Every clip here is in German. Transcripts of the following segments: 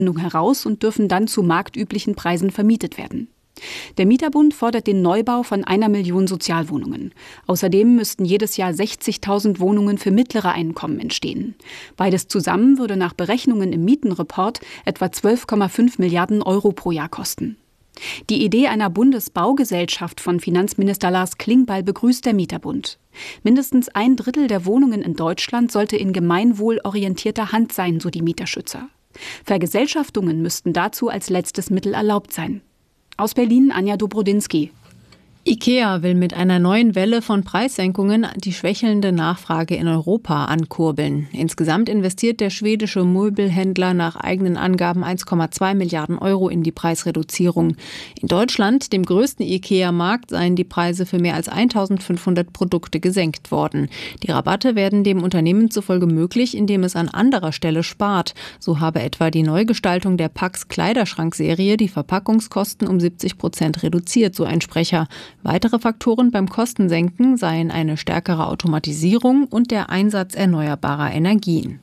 heraus und dürfen dann zu marktüblichen Preisen vermietet werden. Der Mieterbund fordert den Neubau von 1 Million Sozialwohnungen. Außerdem müssten jedes Jahr 60.000 Wohnungen für mittlere Einkommen entstehen. Beides zusammen würde nach Berechnungen im Mietenreport etwa 12,5 Milliarden Euro pro Jahr kosten. Die Idee einer Bundesbaugesellschaft von Finanzminister Lars Klingbeil begrüßt der Mieterbund. Mindestens 1/3 der Wohnungen in Deutschland sollte in gemeinwohlorientierter Hand sein, so die Mieterschützer. Vergesellschaftungen müssten dazu als letztes Mittel erlaubt sein. Aus Berlin Anja Dobrodinsky. IKEA will mit einer neuen Welle von Preissenkungen die schwächelnde Nachfrage in Europa ankurbeln. Insgesamt investiert der schwedische Möbelhändler nach eigenen Angaben 1,2 Milliarden Euro in die Preisreduzierung. In Deutschland, dem größten IKEA-Markt, seien die Preise für mehr als 1.500 Produkte gesenkt worden. Die Rabatte werden dem Unternehmen zufolge möglich, indem es an anderer Stelle spart. So habe etwa die Neugestaltung der Pax Kleiderschrankserie die Verpackungskosten um 70% reduziert, so ein Sprecher. Weitere Faktoren beim Kostensenken seien eine stärkere Automatisierung und der Einsatz erneuerbarer Energien.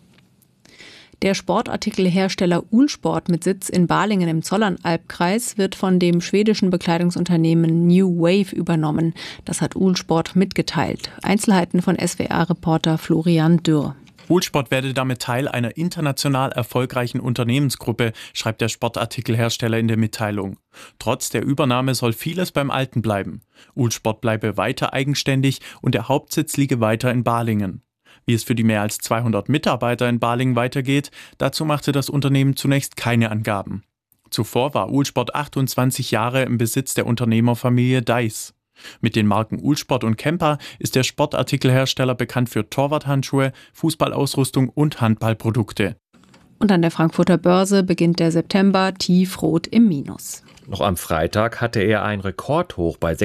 Der Sportartikelhersteller Uhlsport mit Sitz in Balingen im Zollernalbkreis wird von dem schwedischen Bekleidungsunternehmen New Wave übernommen. Das hat Uhlsport mitgeteilt. Einzelheiten von SWR-Reporter Florian Dürr. Uhlsport werde damit Teil einer international erfolgreichen Unternehmensgruppe, schreibt der Sportartikelhersteller in der Mitteilung. Trotz der Übernahme soll vieles beim Alten bleiben. Uhlsport bleibe weiter eigenständig und der Hauptsitz liege weiter in Balingen. Wie es für die mehr als 200 Mitarbeiter in Balingen weitergeht, dazu machte das Unternehmen zunächst keine Angaben. Zuvor war Uhlsport 28 Jahre im Besitz der Unternehmerfamilie Deiss. Mit den Marken Uhlsport und Kempa ist der Sportartikelhersteller bekannt für Torwarthandschuhe, Fußballausrüstung und Handballprodukte. Und an der Frankfurter Börse beginnt der September tiefrot im Minus. Noch am Freitag hatte er ein Rekordhoch bei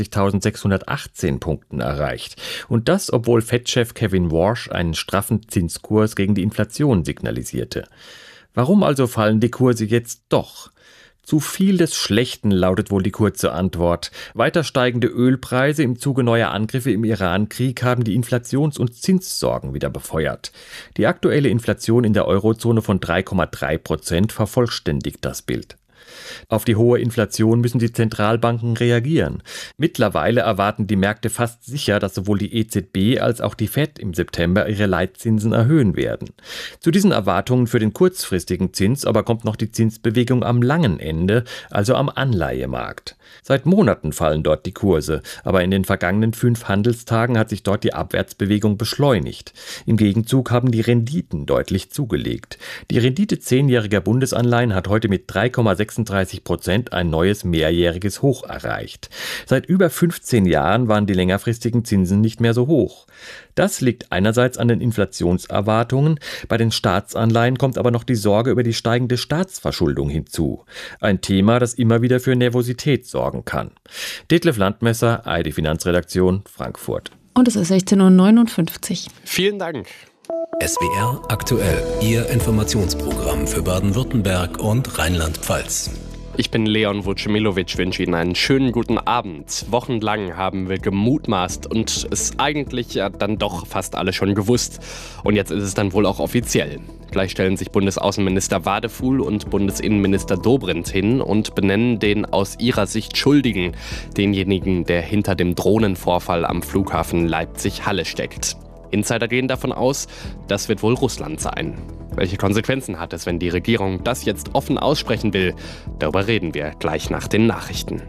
26.618 Punkten erreicht. Und das, obwohl Fed-Chef Kevin Warsh einen straffen Zinskurs gegen die Inflation signalisierte. Warum also fallen die Kurse jetzt doch? Zu viel des Schlechten lautet wohl die kurze Antwort. Weiter steigende Ölpreise im Zuge neuer Angriffe im Iran-Krieg haben die Inflations- und Zinssorgen wieder befeuert. Die aktuelle Inflation in der Eurozone von 3,3% vervollständigt das Bild. Auf die hohe Inflation müssen die Zentralbanken reagieren. Mittlerweile erwarten die Märkte fast sicher, dass sowohl die EZB als auch die Fed im September ihre Leitzinsen erhöhen werden. Zu diesen Erwartungen für den kurzfristigen Zins aber kommt noch die Zinsbewegung am langen Ende, also am Anleihemarkt. Seit Monaten fallen dort die Kurse, aber in den vergangenen 5 Handelstagen hat sich dort die Abwärtsbewegung beschleunigt. Im Gegenzug haben die Renditen deutlich zugelegt. Die Rendite 10-jähriger Bundesanleihen hat heute mit 3,36% ein neues mehrjähriges Hoch erreicht. Seit über 15 Jahren waren die längerfristigen Zinsen nicht mehr so hoch. Das liegt einerseits an den Inflationserwartungen, bei den Staatsanleihen kommt aber noch die Sorge über die steigende Staatsverschuldung hinzu. Ein Thema, das immer wieder für Nervosität sorgen kann. Detlef Landmesser, ARD Finanzredaktion, Frankfurt. Und es ist 16.59 Uhr. Vielen Dank. SWR aktuell, Ihr Informationsprogramm für Baden-Württemberg und Rheinland-Pfalz. Ich bin Leon Vucemilovic, wünsche Ihnen einen schönen guten Abend. Wochenlang haben wir gemutmaßt und es eigentlich ja dann doch fast alle schon gewusst. Und jetzt ist es dann wohl auch offiziell. Gleich stellen sich Bundesaußenminister Wadefuhl und Bundesinnenminister Dobrindt hin und benennen den aus ihrer Sicht Schuldigen, denjenigen, der hinter dem Drohnenvorfall am Flughafen Leipzig-Halle steckt. Insider gehen davon aus, das wird wohl Russland sein. Welche Konsequenzen hat es, wenn die Regierung das jetzt offen aussprechen will? Darüber reden wir gleich nach den Nachrichten.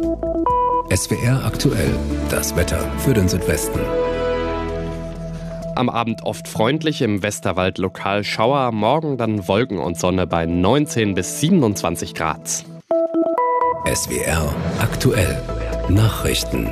SWR aktuell, das Wetter für den Südwesten. Am Abend oft freundlich, im Westerwald lokal Schauer, morgen dann Wolken und Sonne bei 19 bis 27 Grad. SWR aktuell, Nachrichten.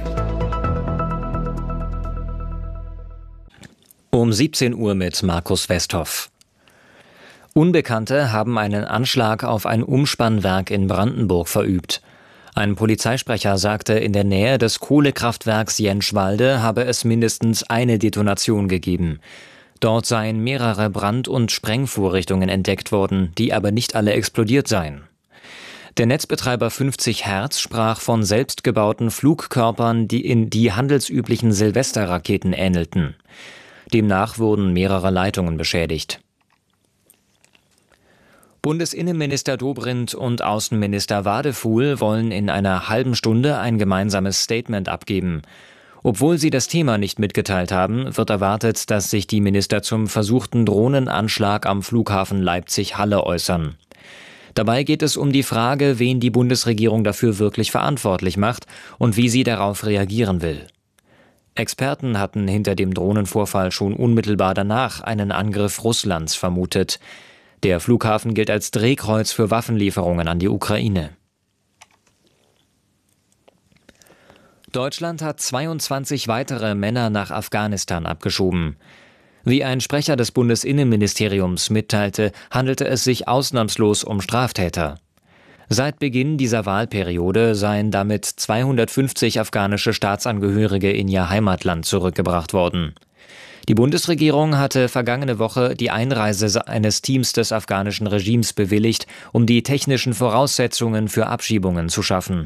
Um 17 Uhr mit Markus Westhoff. Unbekannte haben einen Anschlag auf ein Umspannwerk in Brandenburg verübt. Ein Polizeisprecher sagte, in der Nähe des Kohlekraftwerks Jenschwalde habe es mindestens eine Detonation gegeben. Dort seien mehrere Brand- und Sprengvorrichtungen entdeckt worden, die aber nicht alle explodiert seien. Der Netzbetreiber 50 Hertz sprach von selbstgebauten Flugkörpern, die in die handelsüblichen Silvesterraketen ähnelten. Demnach wurden mehrere Leitungen beschädigt. Bundesinnenminister Dobrindt und Außenminister Wadefuhl wollen in einer halben Stunde ein gemeinsames Statement abgeben. Obwohl sie das Thema nicht mitgeteilt haben, wird erwartet, dass sich die Minister zum versuchten Drohnenanschlag am Flughafen Leipzig-Halle äußern. Dabei geht es um die Frage, wen die Bundesregierung dafür wirklich verantwortlich macht und wie sie darauf reagieren will. Experten hatten hinter dem Drohnenvorfall schon unmittelbar danach einen Angriff Russlands vermutet. Der Flughafen gilt als Drehkreuz für Waffenlieferungen an die Ukraine. Deutschland hat 22 weitere Männer nach Afghanistan abgeschoben. Wie ein Sprecher des Bundesinnenministeriums mitteilte, handelte es sich ausnahmslos um Straftäter. Seit Beginn dieser Wahlperiode seien damit 250 afghanische Staatsangehörige in ihr Heimatland zurückgebracht worden. Die Bundesregierung hatte vergangene Woche die Einreise eines Teams des afghanischen Regimes bewilligt, um die technischen Voraussetzungen für Abschiebungen zu schaffen.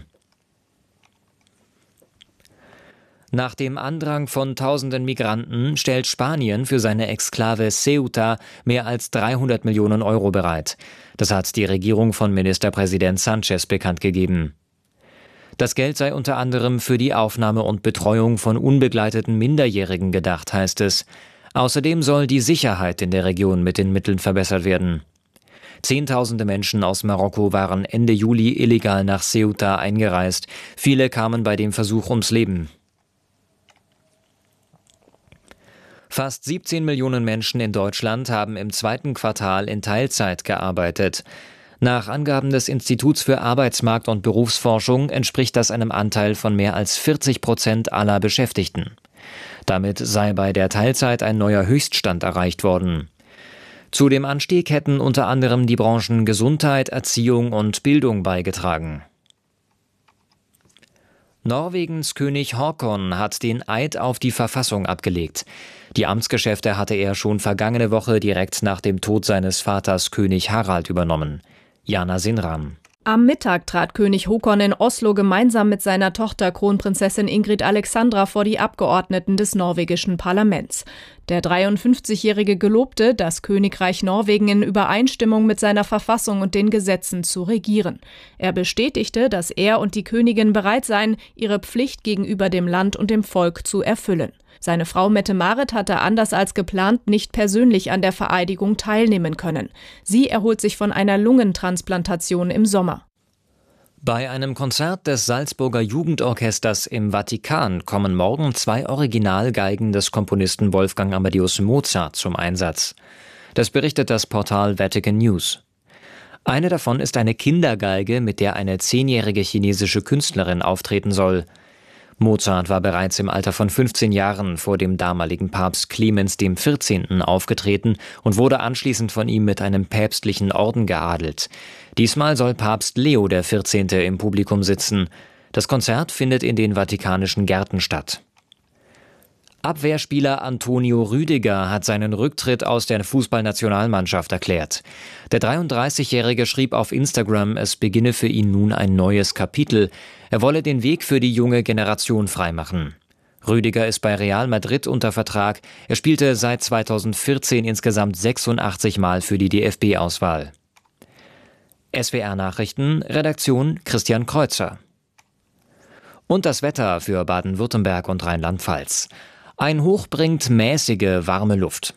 Nach dem Andrang von tausenden Migranten stellt Spanien für seine Exklave Ceuta mehr als 300 Millionen Euro bereit. Das hat die Regierung von Ministerpräsident Sánchez bekannt gegeben. Das Geld sei unter anderem für die Aufnahme und Betreuung von unbegleiteten Minderjährigen gedacht, heißt es. Außerdem soll die Sicherheit in der Region mit den Mitteln verbessert werden. Zehntausende Menschen aus Marokko waren Ende Juli illegal nach Ceuta eingereist. Viele kamen bei dem Versuch ums Leben. Fast 17 Millionen Menschen in Deutschland haben im zweiten Quartal in Teilzeit gearbeitet. Nach Angaben des Instituts für Arbeitsmarkt- und Berufsforschung entspricht das einem Anteil von mehr als 40% aller Beschäftigten. Damit sei bei der Teilzeit ein neuer Höchststand erreicht worden. Zu dem Anstieg hätten unter anderem die Branchen Gesundheit, Erziehung und Bildung beigetragen. Norwegens König Haakon hat den Eid auf die Verfassung abgelegt. Die Amtsgeschäfte hatte er schon vergangene Woche direkt nach dem Tod seines Vaters König Harald übernommen. Jana Sinram. Am Mittag trat König Haakon in Oslo gemeinsam mit seiner Tochter Kronprinzessin Ingrid Alexandra vor die Abgeordneten des norwegischen Parlaments. Der 53-Jährige gelobte, das Königreich Norwegen in Übereinstimmung mit seiner Verfassung und den Gesetzen zu regieren. Er bestätigte, dass er und die Königin bereit seien, ihre Pflicht gegenüber dem Land und dem Volk zu erfüllen. Seine Frau Mette-Marit hatte anders als geplant nicht persönlich an der Vereidigung teilnehmen können. Sie erholt sich von einer Lungentransplantation im Sommer. Bei einem Konzert des Salzburger Jugendorchesters im Vatikan kommen morgen 2 Originalgeigen des Komponisten Wolfgang Amadeus Mozart zum Einsatz. Das berichtet das Portal Vatican News. Eine davon ist eine Kindergeige, mit der eine 10-jährige chinesische Künstlerin auftreten soll. Mozart war bereits im Alter von 15 Jahren vor dem damaligen Papst Clemens XIV. Aufgetreten und wurde anschließend von ihm mit einem päpstlichen Orden geadelt. Diesmal soll Papst Leo XIV. Im Publikum sitzen. Das Konzert findet in den Vatikanischen Gärten statt. Abwehrspieler Antonio Rüdiger hat seinen Rücktritt aus der Fußballnationalmannschaft erklärt. Der 33-Jährige schrieb auf Instagram, es beginne für ihn nun ein neues Kapitel. Er wolle den Weg für die junge Generation freimachen. Rüdiger ist bei Real Madrid unter Vertrag. Er spielte seit 2014 insgesamt 86 Mal für die DFB-Auswahl. SWR-Nachrichten, Redaktion Christian Kreuzer. Und das Wetter für Baden-Württemberg und Rheinland-Pfalz. Ein Hoch bringt mäßige, warme Luft.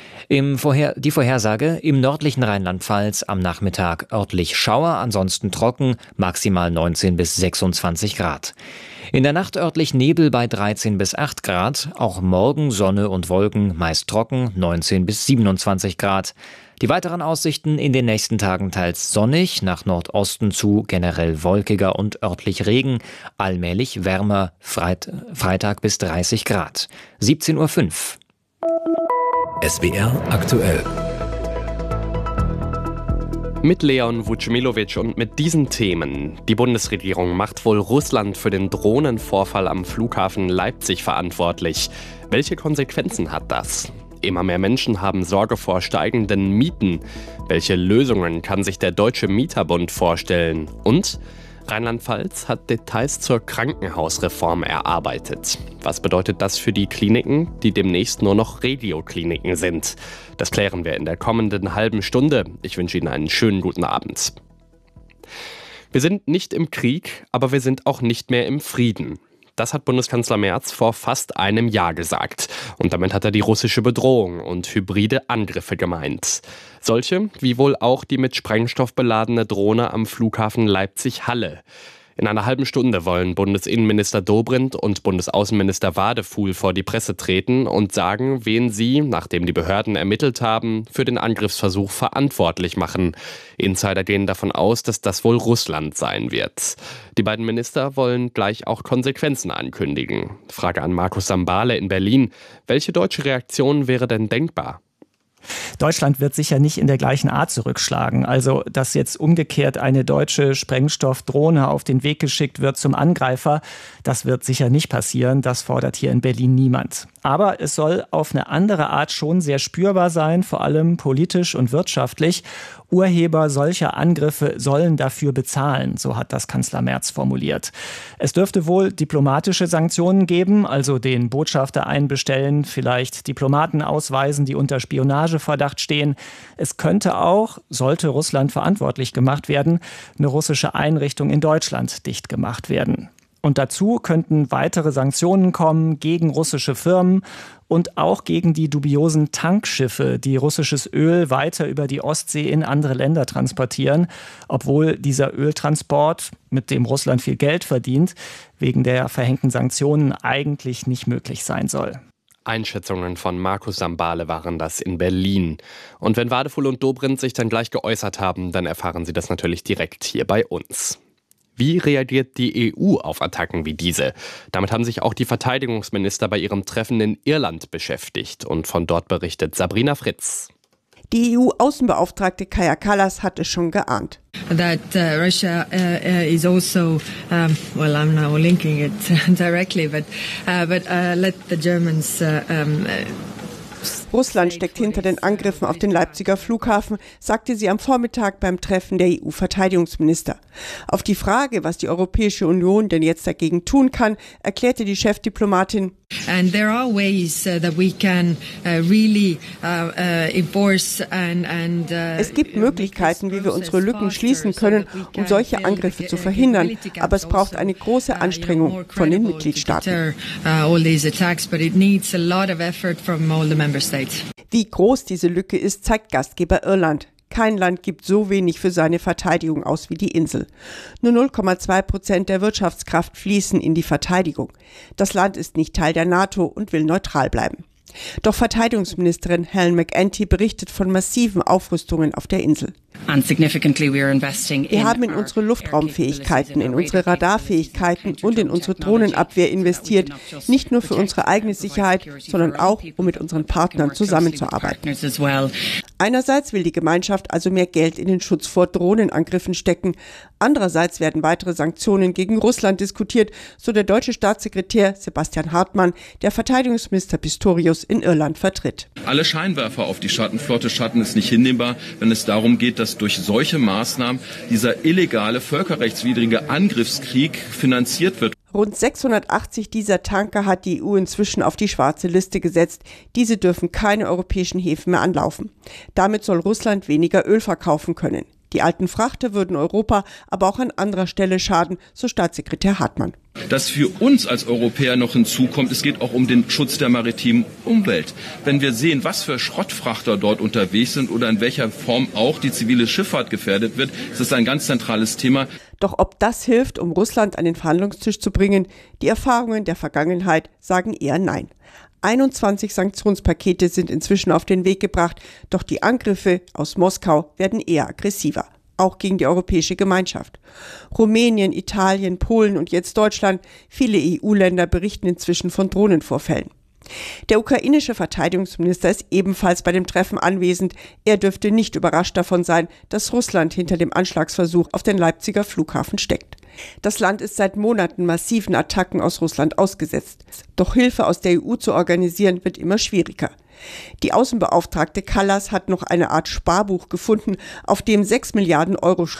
Die Vorhersage: im nördlichen Rheinland-Pfalz am Nachmittag örtlich Schauer, ansonsten trocken, maximal 19 bis 26 Grad. In der Nacht örtlich Nebel bei 13 bis 8 Grad, auch morgen Sonne und Wolken, meist trocken, 19 bis 27 Grad. Die weiteren Aussichten: in den nächsten Tagen teils sonnig, nach Nordosten zu generell wolkiger und örtlich Regen, allmählich wärmer, Freitag bis 30 Grad. 17:05 Uhr. SWR aktuell. Mit Leon Vucimilovic und mit diesen Themen. Die Bundesregierung macht wohl Russland für den Drohnenvorfall am Flughafen Leipzig verantwortlich. Welche Konsequenzen hat das? Immer mehr Menschen haben Sorge vor steigenden Mieten. Welche Lösungen kann sich der Deutsche Mieterbund vorstellen? Und Rheinland-Pfalz hat Details zur Krankenhausreform erarbeitet. Was bedeutet das für die Kliniken, die demnächst nur noch Regio-Kliniken sind? Das klären wir in der kommenden halben Stunde. Ich wünsche Ihnen einen schönen guten Abend. Wir sind nicht im Krieg, aber wir sind auch nicht mehr im Frieden. Das hat Bundeskanzler Merz vor fast einem Jahr gesagt. Und damit hat er die russische Bedrohung und hybride Angriffe gemeint. Solche wie wohl auch die mit Sprengstoff beladene Drohne am Flughafen Leipzig-Halle. In einer halben Stunde wollen Bundesinnenminister Dobrindt und Bundesaußenminister Wadefuhl vor die Presse treten und sagen, wen sie, nachdem die Behörden ermittelt haben, für den Angriffsversuch verantwortlich machen. Insider gehen davon aus, dass das wohl Russland sein wird. Die beiden Minister wollen gleich auch Konsequenzen ankündigen. Frage an Markus Sambale in Berlin. Welche deutsche Reaktion wäre denn denkbar? Deutschland wird sicher nicht in der gleichen Art zurückschlagen. Also, dass jetzt umgekehrt eine deutsche Sprengstoffdrohne auf den Weg geschickt wird zum Angreifer, das wird sicher nicht passieren. Das fordert hier in Berlin niemand. Aber es soll auf eine andere Art schon sehr spürbar sein, vor allem politisch und wirtschaftlich. Urheber solcher Angriffe sollen dafür bezahlen, so hat das Kanzler Merz formuliert. Es dürfte wohl diplomatische Sanktionen geben, also den Botschafter einbestellen, vielleicht Diplomaten ausweisen, die unter Spionageverdacht stehen. Es könnte auch, sollte Russland verantwortlich gemacht werden, eine russische Einrichtung in Deutschland dicht gemacht werden. Und dazu könnten weitere Sanktionen kommen gegen russische Firmen und auch gegen die dubiosen Tankschiffe, die russisches Öl weiter über die Ostsee in andere Länder transportieren, obwohl dieser Öltransport, mit dem Russland viel Geld verdient, wegen der verhängten Sanktionen eigentlich nicht möglich sein soll. Einschätzungen von Markus Sambale waren das in Berlin. Und wenn Wadefuhl und Dobrindt sich dann gleich geäußert haben, dann erfahren Sie das natürlich direkt hier bei uns. Wie reagiert die EU auf Attacken wie diese? Damit haben sich auch die Verteidigungsminister bei ihrem Treffen in Irland beschäftigt. Und von dort berichtet Sabrina Fritz. Die EU-Außenbeauftragte Kaja Kallas hat es schon geahnt. That Russia is also, well, I'm now linking it directly, but let the Germans Russland steckt hinter den Angriffen auf den Leipziger Flughafen, sagte sie am Vormittag beim Treffen der EU-Verteidigungsminister. Auf die Frage, was die Europäische Union denn jetzt dagegen tun kann, erklärte die Chefdiplomatin: And there are ways that we can really enforce and Es gibt Möglichkeiten, wie wir unsere Lücken schließen können, um solche Angriffe zu verhindern, aber es braucht eine große Anstrengung von den Mitgliedstaaten. Wie groß diese Lücke ist, zeigt Gastgeber Irland. Kein Land gibt so wenig für seine Verteidigung aus wie die Insel. Nur 0,2% der Wirtschaftskraft fließen in die Verteidigung. Das Land ist nicht Teil der NATO und will neutral bleiben. Doch Verteidigungsministerin Helen McEntee berichtet von massiven Aufrüstungen auf der Insel. Wir haben in unsere Luftraumfähigkeiten, in unsere Radarfähigkeiten und in unsere Drohnenabwehr investiert, nicht nur für unsere eigene Sicherheit, sondern auch, um mit unseren Partnern zusammenzuarbeiten. Einerseits will die Gemeinschaft also mehr Geld in den Schutz vor Drohnenangriffen stecken. Andererseits werden weitere Sanktionen gegen Russland diskutiert, so der deutsche Staatssekretär Sebastian Hartmann, der Verteidigungsminister Pistorius in Irland vertritt. Alle Scheinwerfer auf die Schattenflotte schatten es nicht hinnehmbar, wenn es darum geht, dass durch solche Maßnahmen dieser illegale, völkerrechtswidrige Angriffskrieg finanziert wird. Rund 680 dieser Tanker hat die EU inzwischen auf die schwarze Liste gesetzt. Diese dürfen keine europäischen Häfen mehr anlaufen. Damit soll Russland weniger Öl verkaufen können. Die alten Frachter würden Europa aber auch an anderer Stelle schaden, so Staatssekretär Hartmann. Das für uns als Europäer noch hinzukommt, es geht auch um den Schutz der maritimen Umwelt. Wenn wir sehen, was für Schrottfrachter dort unterwegs sind oder in welcher Form auch die zivile Schifffahrt gefährdet wird, ist das ein ganz zentrales Thema. Doch ob das hilft, um Russland an den Verhandlungstisch zu bringen, die Erfahrungen der Vergangenheit sagen eher nein. 21 Sanktionspakete sind inzwischen auf den Weg gebracht, doch die Angriffe aus Moskau werden eher aggressiver, auch gegen die europäische Gemeinschaft. Rumänien, Italien, Polen und jetzt Deutschland, viele EU-Länder berichten inzwischen von Drohnenvorfällen. Der ukrainische Verteidigungsminister ist ebenfalls bei dem Treffen anwesend. Er dürfte nicht überrascht davon sein, dass Russland hinter dem Anschlagsversuch auf den Leipziger Flughafen steckt. Das Land ist seit Monaten massiven Attacken aus Russland ausgesetzt. Doch Hilfe aus der EU zu organisieren, wird immer schwieriger. Die Außenbeauftragte Kallas hat noch eine Art Sparbuch gefunden, auf dem 6 Milliarden Euro schlummern.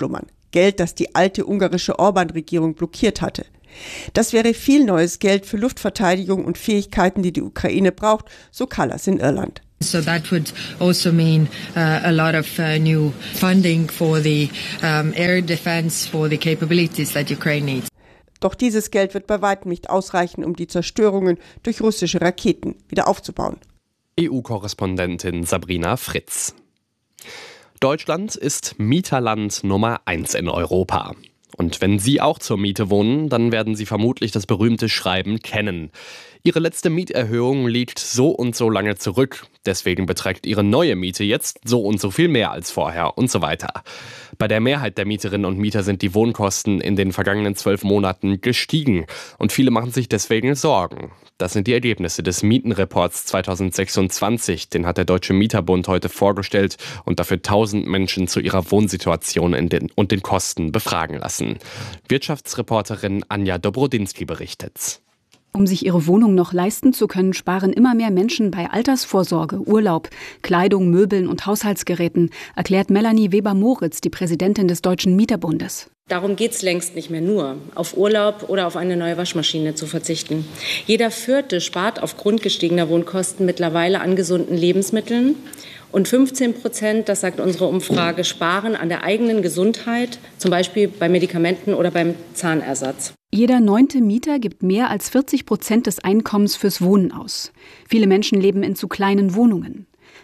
Geld, das die alte ungarische Orban-Regierung blockiert hatte. Das wäre viel neues Geld für Luftverteidigung und Fähigkeiten, die die Ukraine braucht, so Kallas in Irland. So that would also mean a lot of new funding for the air defense, for the capabilities that Ukraine needs. Doch dieses Geld wird bei weitem nicht ausreichen, um die Zerstörungen durch russische Raketen wieder aufzubauen. EU-Korrespondentin Sabrina Fritz. Deutschland ist Mieterland Nummer 1 in Europa. Und wenn Sie auch zur Miete wohnen, dann werden Sie vermutlich das berühmte Schreiben kennen. Ihre letzte Mieterhöhung liegt so und so lange zurück. Deswegen beträgt Ihre neue Miete jetzt so und so viel mehr als vorher und so weiter. Bei der Mehrheit der Mieterinnen und Mieter sind die Wohnkosten in den vergangenen 12 Monaten gestiegen. Und viele machen sich deswegen Sorgen. Das sind die Ergebnisse des Mietenreports 2026. Den hat der Deutsche Mieterbund heute vorgestellt und dafür 1000 Menschen zu ihrer Wohnsituation und den Kosten befragen lassen. Wirtschaftsreporterin Anja Dobrodinsky berichtet. Um sich ihre Wohnung noch leisten zu können, sparen immer mehr Menschen bei Altersvorsorge, Urlaub, Kleidung, Möbeln und Haushaltsgeräten, erklärt Melanie Weber-Moritz, die Präsidentin des Deutschen Mieterbundes. Darum geht es längst nicht mehr nur, auf Urlaub oder auf eine neue Waschmaschine zu verzichten. Jeder Vierte spart aufgrund gestiegener Wohnkosten mittlerweile an gesunden Lebensmitteln. Und 15%, das sagt unsere Umfrage, sparen an der eigenen Gesundheit, zum Beispiel bei Medikamenten oder beim Zahnersatz. Jeder 9. Mieter gibt mehr als 40% des Einkommens fürs Wohnen aus. Viele Menschen leben in zu kleinen Wohnungen.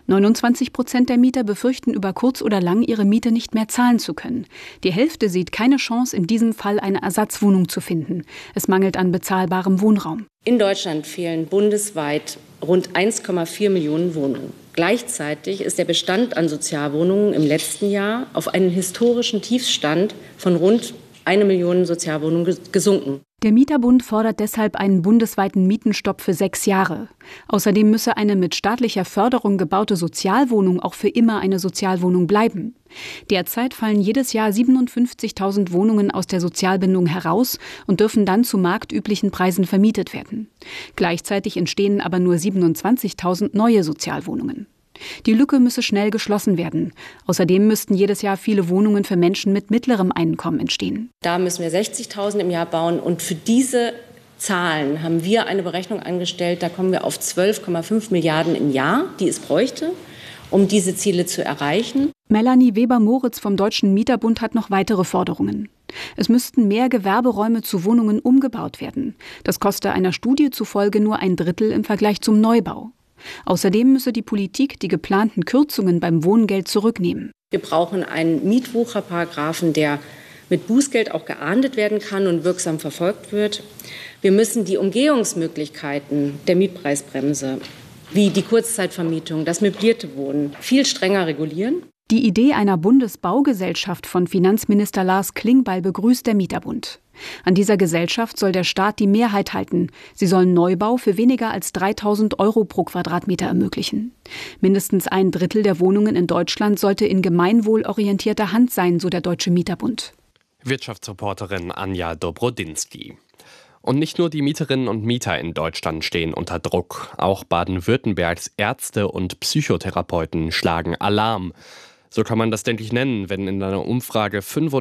29% der Mieter befürchten über kurz oder lang, ihre Miete nicht mehr zahlen zu können. Die Hälfte sieht keine Chance, in diesem Fall eine Ersatzwohnung zu finden. Es mangelt an bezahlbarem Wohnraum. In Deutschland fehlen bundesweit rund 1,4 Millionen Wohnungen. Gleichzeitig ist der Bestand an Sozialwohnungen im letzten Jahr auf einen historischen Tiefstand von rund 1 Million Sozialwohnungen gesunken. Der Mieterbund fordert deshalb einen bundesweiten Mietenstopp für 6 Jahre. Außerdem müsse eine mit staatlicher Förderung gebaute Sozialwohnung auch für immer eine Sozialwohnung bleiben. Derzeit fallen jedes Jahr 57.000 Wohnungen aus der Sozialbindung heraus und dürfen dann zu marktüblichen Preisen vermietet werden. Gleichzeitig entstehen aber nur 27.000 neue Sozialwohnungen. Die Lücke müsse schnell geschlossen werden. Außerdem müssten jedes Jahr viele Wohnungen für Menschen mit mittlerem Einkommen entstehen. Da müssen wir 60.000 im Jahr bauen. Und für diese Zahlen haben wir eine Berechnung angestellt. Da kommen wir auf 12,5 Milliarden im Jahr, die es bräuchte, um diese Ziele zu erreichen. Melanie Weber-Moritz vom Deutschen Mieterbund hat noch weitere Forderungen. Es müssten mehr Gewerberäume zu Wohnungen umgebaut werden. Das koste einer Studie zufolge nur 1/3 im Vergleich zum Neubau. Außerdem müsse die Politik die geplanten Kürzungen beim Wohngeld zurücknehmen. Wir brauchen einen Mietwucherparagraphen, der mit Bußgeld auch geahndet werden kann und wirksam verfolgt wird. Wir müssen die Umgehungsmöglichkeiten der Mietpreisbremse, wie die Kurzzeitvermietung, das möblierte Wohnen, viel strenger regulieren. Die Idee einer Bundesbaugesellschaft von Finanzminister Lars Klingbeil begrüßt der Mieterbund. An dieser Gesellschaft soll der Staat die Mehrheit halten. Sie sollen Neubau für weniger als 3.000 € pro Quadratmeter ermöglichen. Mindestens 1/3 der Wohnungen in Deutschland sollte in gemeinwohlorientierter Hand sein, so der Deutsche Mieterbund. Wirtschaftsreporterin Anja Dobrodinsky. Und nicht nur die Mieterinnen und Mieter in Deutschland stehen unter Druck. Auch Baden-Württembergs Ärzte und Psychotherapeuten schlagen Alarm. So kann man das, denke ich, nennen, wenn in einer Umfrage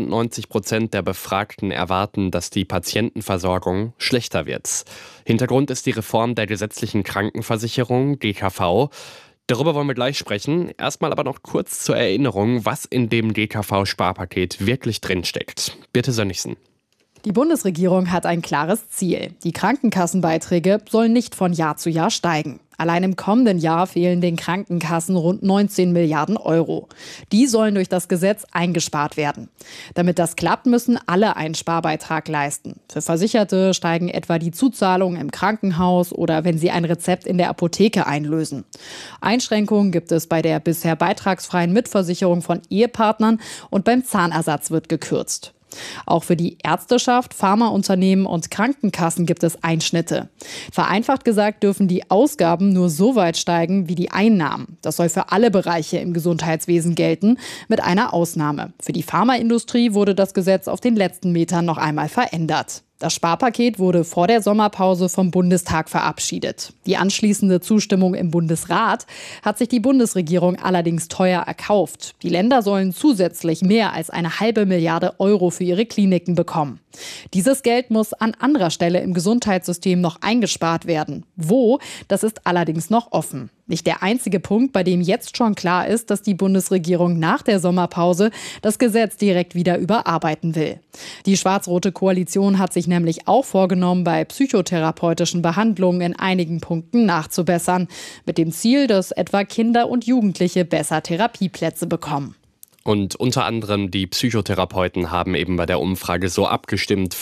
95% der Befragten erwarten, dass die Patientenversorgung schlechter wird. Hintergrund ist die Reform der gesetzlichen Krankenversicherung, GKV. Darüber wollen wir gleich sprechen. Erstmal aber noch kurz zur Erinnerung, was in dem GKV-Sparpaket wirklich drinsteckt. Birte Sönnigsen. Die Bundesregierung hat ein klares Ziel. Die Krankenkassenbeiträge sollen nicht von Jahr zu Jahr steigen. Allein im kommenden Jahr fehlen den Krankenkassen rund 19 Milliarden €. Die sollen durch das Gesetz eingespart werden. Damit das klappt, müssen alle einen Sparbeitrag leisten. Für Versicherte steigen etwa die Zuzahlungen im Krankenhaus oder wenn sie ein Rezept in der Apotheke einlösen. Einschränkungen gibt es bei der bisher beitragsfreien Mitversicherung von Ehepartnern und beim Zahnersatz wird gekürzt. Auch für die Ärzteschaft, Pharmaunternehmen und Krankenkassen gibt es Einschnitte. Vereinfacht gesagt dürfen die Ausgaben nur so weit steigen wie die Einnahmen. Das soll für alle Bereiche im Gesundheitswesen gelten, mit einer Ausnahme. Für die Pharmaindustrie wurde das Gesetz auf den letzten Metern noch einmal verändert. Das Sparpaket wurde vor der Sommerpause vom Bundestag verabschiedet. Die anschließende Zustimmung im Bundesrat hat sich die Bundesregierung allerdings teuer erkauft. Die Länder sollen zusätzlich mehr als 1,5 Milliarde Euro für ihre Kliniken bekommen. Dieses Geld muss an anderer Stelle im Gesundheitssystem noch eingespart werden. Wo? Das ist allerdings noch offen. Nicht der einzige Punkt, bei dem jetzt schon klar ist, dass die Bundesregierung nach der Sommerpause das Gesetz direkt wieder überarbeiten will. Die schwarz-rote Koalition hat sich nämlich auch vorgenommen, bei psychotherapeutischen Behandlungen in einigen Punkten nachzubessern, mit dem Ziel, dass etwa Kinder und Jugendliche besser Therapieplätze bekommen. Und unter anderem die Psychotherapeuten haben eben bei der Umfrage so abgestimmt.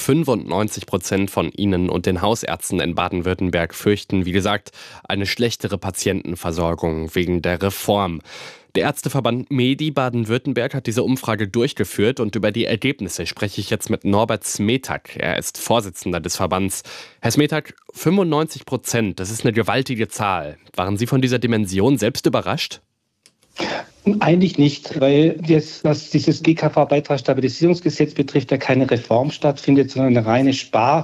95% von ihnen und den Hausärzten in Baden-Württemberg fürchten, wie gesagt, eine schlechtere Patientenversorgung wegen der Reform. Der Ärzteverband MEDI Baden-Württemberg hat diese Umfrage durchgeführt und über die Ergebnisse spreche ich jetzt mit Norbert Smetak. Er ist Vorsitzender des Verbands. Herr Smetak, 95%, das ist eine gewaltige Zahl. Waren Sie von dieser Dimension selbst überrascht? Eigentlich nicht, weil was dieses GKV-Beitragsstabilisierungsgesetz betrifft, ja keine Reform stattfindet, sondern eine reine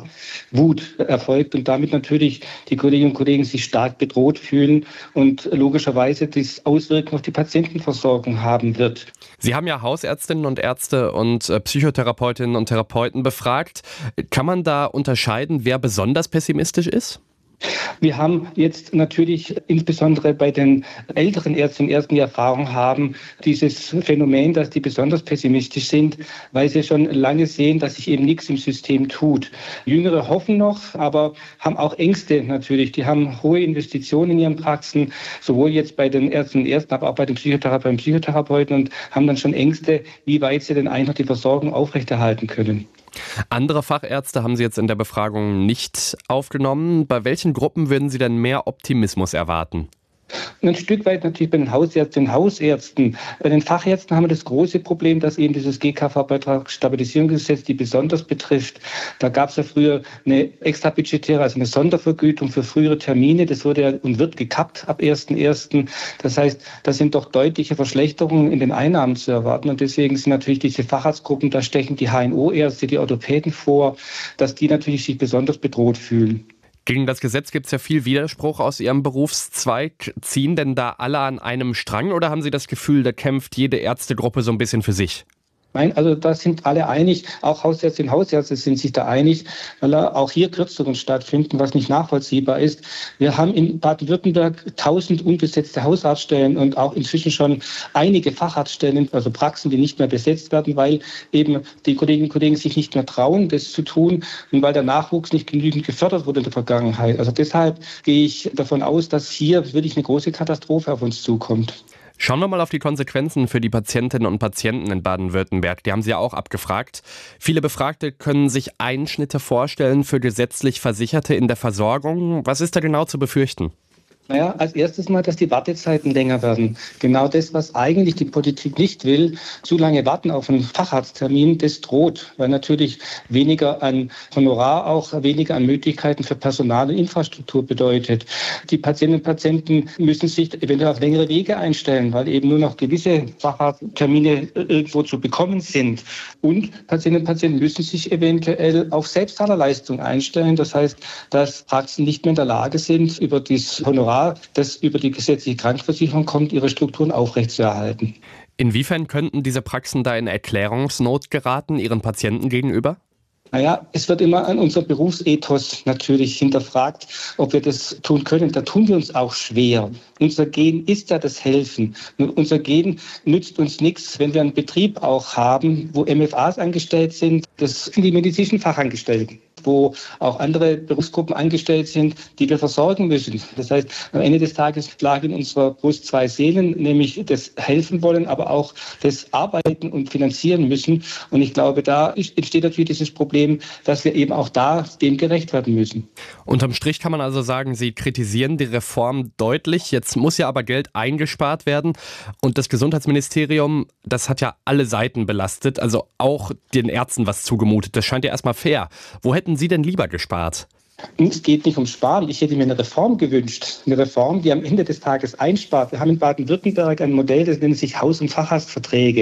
Sparwut erfolgt und damit natürlich die Kolleginnen und Kollegen sich stark bedroht fühlen und logischerweise das Auswirkungen auf die Patientenversorgung haben wird. Sie haben ja Hausärztinnen und Ärzte und Psychotherapeutinnen und Therapeuten befragt. Kann man da unterscheiden, wer besonders pessimistisch ist? Wir haben jetzt natürlich insbesondere bei den älteren Ärztinnen und Ärzten, die Erfahrung haben, dieses Phänomen, dass die besonders pessimistisch sind, weil sie schon lange sehen, dass sich eben nichts im System tut. Jüngere hoffen noch, aber haben auch Ängste natürlich. Die haben hohe Investitionen in ihren Praxen, sowohl jetzt bei den Ärztinnen und Ärzten, aber auch bei den Psychotherapeuten und Psychotherapeuten und haben dann schon Ängste, wie weit sie denn einfach die Versorgung aufrechterhalten können. Andere Fachärzte haben Sie jetzt in der Befragung nicht aufgenommen. Bei welchen Gruppen würden Sie denn mehr Optimismus erwarten? Ein Stück weit natürlich bei den Hausärztinnen und Hausärzten. Bei den Fachärzten haben wir das große Problem, dass eben dieses GKV-Beitragsstabilisierungsgesetz die besonders betrifft. Da gab es ja früher eine extrabudgetäre, also eine Sondervergütung für frühere Termine. Das wurde ja und wird gekappt ab 1.1. Das heißt, da sind doch deutliche Verschlechterungen in den Einnahmen zu erwarten. Und deswegen sind natürlich diese Facharztgruppen, da stechen die HNO-Ärzte, die Orthopäden vor, dass die natürlich sich besonders bedroht fühlen. Gegen das Gesetz gibt es ja viel Widerspruch aus Ihrem Berufszweig. Ziehen denn da alle an einem Strang oder haben Sie das Gefühl, da kämpft jede Ärztegruppe so ein bisschen für sich? Nein, also da sind alle einig, auch Hausärztinnen und Hausärzte sind sich da einig, weil auch hier Kürzungen stattfinden, was nicht nachvollziehbar ist. Wir haben in Baden-Württemberg 1000 unbesetzte Hausarztstellen und auch inzwischen schon einige Facharztstellen, also Praxen, die nicht mehr besetzt werden, weil eben die Kolleginnen und Kollegen sich nicht mehr trauen, das zu tun und weil der Nachwuchs nicht genügend gefördert wurde in der Vergangenheit. Also deshalb gehe ich davon aus, dass hier wirklich eine große Katastrophe auf uns zukommt. Schauen wir mal auf die Konsequenzen für die Patientinnen und Patienten in Baden-Württemberg. Die haben Sie ja auch abgefragt. Viele Befragte können sich Einschnitte vorstellen für gesetzlich Versicherte in der Versorgung. Was ist da genau zu befürchten? Naja, als erstes mal, dass die Wartezeiten länger werden. Genau das, was eigentlich die Politik nicht will, zu lange warten auf einen Facharzttermin, das droht, weil natürlich weniger an Honorar, auch weniger an Möglichkeiten für Personal und Infrastruktur bedeutet. Die Patientinnen und Patienten müssen sich eventuell auf längere Wege einstellen, weil eben nur noch gewisse Facharzttermine irgendwo zu bekommen sind. Und Patientinnen und Patienten müssen sich eventuell auf Selbstzahlerleistung einstellen. Das heißt, dass Praxen nicht mehr in der Lage sind, über das Honorar, das über die gesetzliche Krankenversicherung kommt, ihre Strukturen aufrechtzuerhalten. Inwiefern könnten diese Praxen da in Erklärungsnot geraten, ihren Patienten gegenüber? Naja, es wird immer an unser Berufsethos natürlich hinterfragt, ob wir das tun können. Da tun wir uns auch schwer. Unser Gen ist ja das Helfen. Unser Gen nützt uns nichts, wenn wir einen Betrieb auch haben, wo MFAs angestellt sind. Das sind die medizinischen Fachangestellten, wo auch andere Berufsgruppen angestellt sind, die wir versorgen müssen. Das heißt, am Ende des Tages schlagen in unserer Brust zwei Seelen, nämlich das Helfen wollen, aber auch das Arbeiten und finanzieren müssen. Und ich glaube, da entsteht natürlich dieses Problem, dass wir eben auch da dem gerecht werden müssen. Unterm Strich kann man also sagen, Sie kritisieren die Reform deutlich. Jetzt muss ja aber Geld eingespart werden. Und das Gesundheitsministerium, das hat ja alle Seiten belastet, also auch den Ärzten was zugemutet. Das scheint ja erstmal fair. Wo hätten Sie denn lieber gespart? Es geht nicht um Sparen. Ich hätte mir eine Reform gewünscht. Eine Reform, die am Ende des Tages einspart. Wir haben in Baden-Württemberg ein Modell, das nennt sich Haus- und Facharztverträge.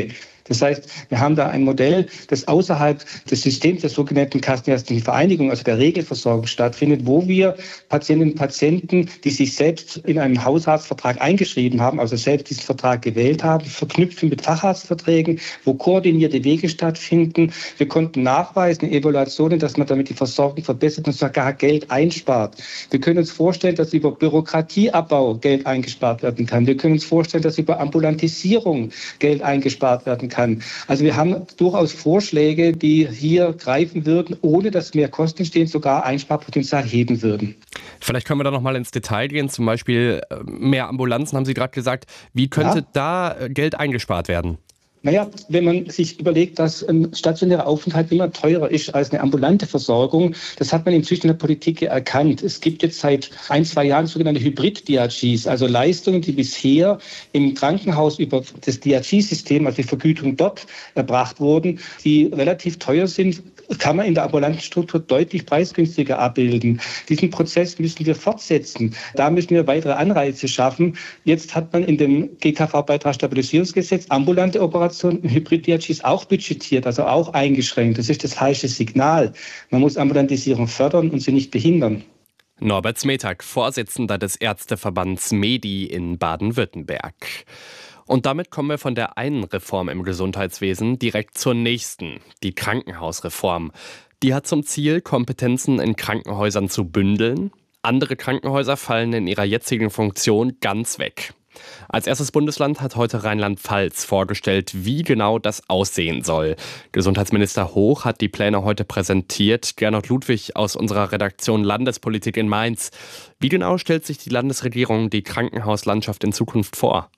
Das heißt, wir haben da ein Modell, das außerhalb des Systems der sogenannten Kassenärztlichen Vereinigung, also der Regelversorgung stattfindet, wo wir Patientinnen und Patienten, die sich selbst in einem Hausarztvertrag eingeschrieben haben, also selbst diesen Vertrag gewählt haben, verknüpfen mit Facharztverträgen, wo koordinierte Wege stattfinden. Wir konnten nachweisen in Evaluationen, dass man damit die Versorgung verbessert und sogar Geld einspart. Wir können uns vorstellen, dass über Bürokratieabbau Geld eingespart werden kann. Wir können uns vorstellen, dass über Ambulantisierung Geld eingespart werden kann. Also wir haben durchaus Vorschläge, die hier greifen würden, ohne dass mehr Kosten entstehen, sogar Einsparpotenzial heben würden. Vielleicht können wir da noch mal ins Detail gehen, zum Beispiel mehr Ambulanzen, haben Sie gerade gesagt. Wie könnte da Geld eingespart werden? Naja, wenn man sich überlegt, dass ein stationärer Aufenthalt immer teurer ist als eine ambulante Versorgung, das hat man inzwischen in der Politik erkannt. Es gibt jetzt seit 1-2 Jahren sogenannte Hybrid-DRGs, also Leistungen, die bisher im Krankenhaus über das DRG-System, also die Vergütung dort erbracht wurden, die relativ teuer sind, kann man in der ambulanten Struktur deutlich preisgünstiger abbilden. Diesen Prozess müssen wir fortsetzen. Da müssen wir weitere Anreize schaffen. Jetzt hat man in dem GKV-Beitragsstabilisierungsgesetz ambulante Operationen und Hybrid-DRGs auch budgetiert, also auch eingeschränkt. Das ist das falsche Signal. Man muss Ambulantisierung fördern und sie nicht behindern. Norbert Smetak, Vorsitzender des Ärzteverbands MEDI in Baden-Württemberg. Und damit kommen wir von der einen Reform im Gesundheitswesen direkt zur nächsten, die Krankenhausreform. Die hat zum Ziel, Kompetenzen in Krankenhäusern zu bündeln. Andere Krankenhäuser fallen in ihrer jetzigen Funktion ganz weg. Als erstes Bundesland hat heute Rheinland-Pfalz vorgestellt, wie genau das aussehen soll. Gesundheitsminister Hoch hat die Pläne heute präsentiert. Gernot Ludwig aus unserer Redaktion Landespolitik in Mainz. Wie genau stellt sich die Landesregierung die Krankenhauslandschaft in Zukunft vor?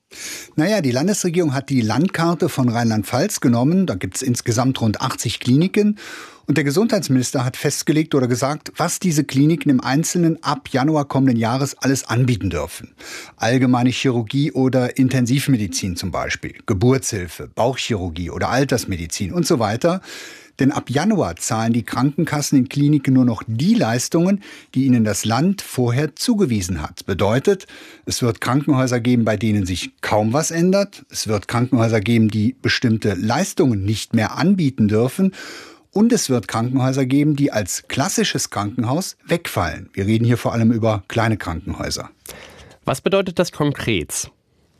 Naja, die Landesregierung hat die Landkarte von Rheinland-Pfalz genommen. Da gibt es insgesamt rund 80 Kliniken. Und der Gesundheitsminister hat festgelegt oder gesagt, was diese Kliniken im Einzelnen ab Januar kommenden Jahres alles anbieten dürfen. Allgemeine Chirurgie oder Intensivmedizin zum Beispiel, Geburtshilfe, Bauchchirurgie oder Altersmedizin und so weiter. Denn ab Januar zahlen die Krankenkassen in Kliniken nur noch die Leistungen, die ihnen das Land vorher zugewiesen hat. Bedeutet, es wird Krankenhäuser geben, bei denen sich kaum was ändert. Es wird Krankenhäuser geben, die bestimmte Leistungen nicht mehr anbieten dürfen. Und es wird Krankenhäuser geben, die als klassisches Krankenhaus wegfallen. Wir reden hier vor allem über kleine Krankenhäuser. Was bedeutet das konkret?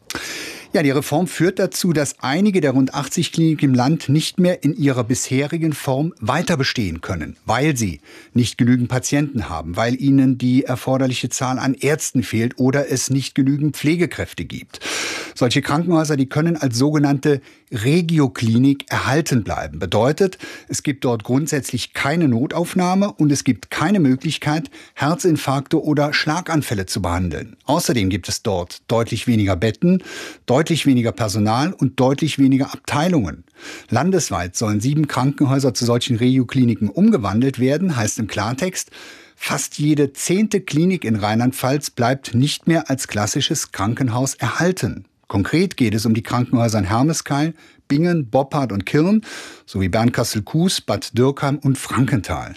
Ja, die Reform führt dazu, dass einige der rund 80 Kliniken im Land nicht mehr in ihrer bisherigen Form weiter bestehen können, weil sie nicht genügend Patienten haben, weil ihnen die erforderliche Zahl an Ärzten fehlt oder es nicht genügend Pflegekräfte gibt. Solche Krankenhäuser, die können als sogenannte Regioklinik erhalten bleiben. Bedeutet, es gibt dort grundsätzlich keine Notaufnahme und es gibt keine Möglichkeit, Herzinfarkte oder Schlaganfälle zu behandeln. Außerdem gibt es dort deutlich weniger Betten, deutlich weniger Personal und deutlich weniger Abteilungen. Landesweit sollen 7 Krankenhäuser zu solchen Regiokliniken umgewandelt werden, heißt im Klartext, fast jede 10. Klinik in Rheinland-Pfalz bleibt nicht mehr als klassisches Krankenhaus erhalten. Konkret geht es um die Krankenhäuser in Hermeskeil, Bingen, Boppard und Kirn sowie Bernkastel-Kues, Bad Dürkheim und Frankenthal.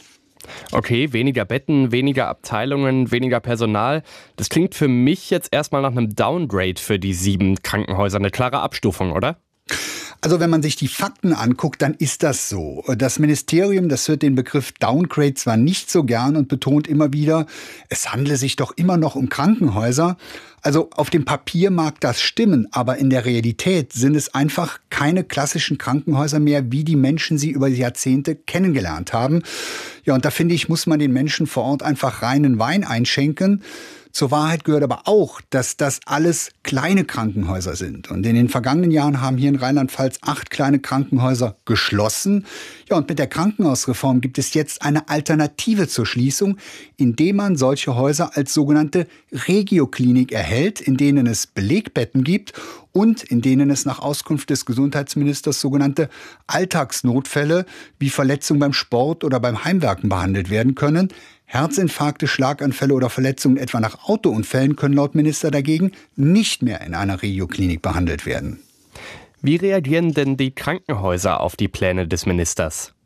Okay, weniger Betten, weniger Abteilungen, weniger Personal. Das klingt für mich jetzt erstmal nach einem Downgrade für die 7 Krankenhäuser. Eine klare Abstufung, oder? Also wenn man sich die Fakten anguckt, dann ist das so. Das Ministerium, das hört den Begriff Downgrade zwar nicht so gern und betont immer wieder, es handle sich doch immer noch um Krankenhäuser. Also auf dem Papier mag das stimmen, aber in der Realität sind es einfach keine klassischen Krankenhäuser mehr, wie die Menschen sie über die Jahrzehnte kennengelernt haben. Ja, und da finde ich, muss man den Menschen vor Ort einfach reinen Wein einschenken. Zur Wahrheit gehört aber auch, dass das alles kleine Krankenhäuser sind. Und in den vergangenen Jahren haben hier in Rheinland-Pfalz 8 kleine Krankenhäuser geschlossen. Ja, und mit der Krankenhausreform gibt es jetzt eine Alternative zur Schließung, indem man solche Häuser als sogenannte Regioklinik erhält, in denen es Belegbetten gibt und in denen es nach Auskunft des Gesundheitsministers sogenannte Alltagsnotfälle wie Verletzungen beim Sport oder beim Heimwerken behandelt werden können. Herzinfarkte, Schlaganfälle oder Verletzungen etwa nach Autounfällen können laut Minister dagegen nicht mehr in einer Regioklinik behandelt werden. Wie reagieren denn die Krankenhäuser auf die Pläne des Ministers?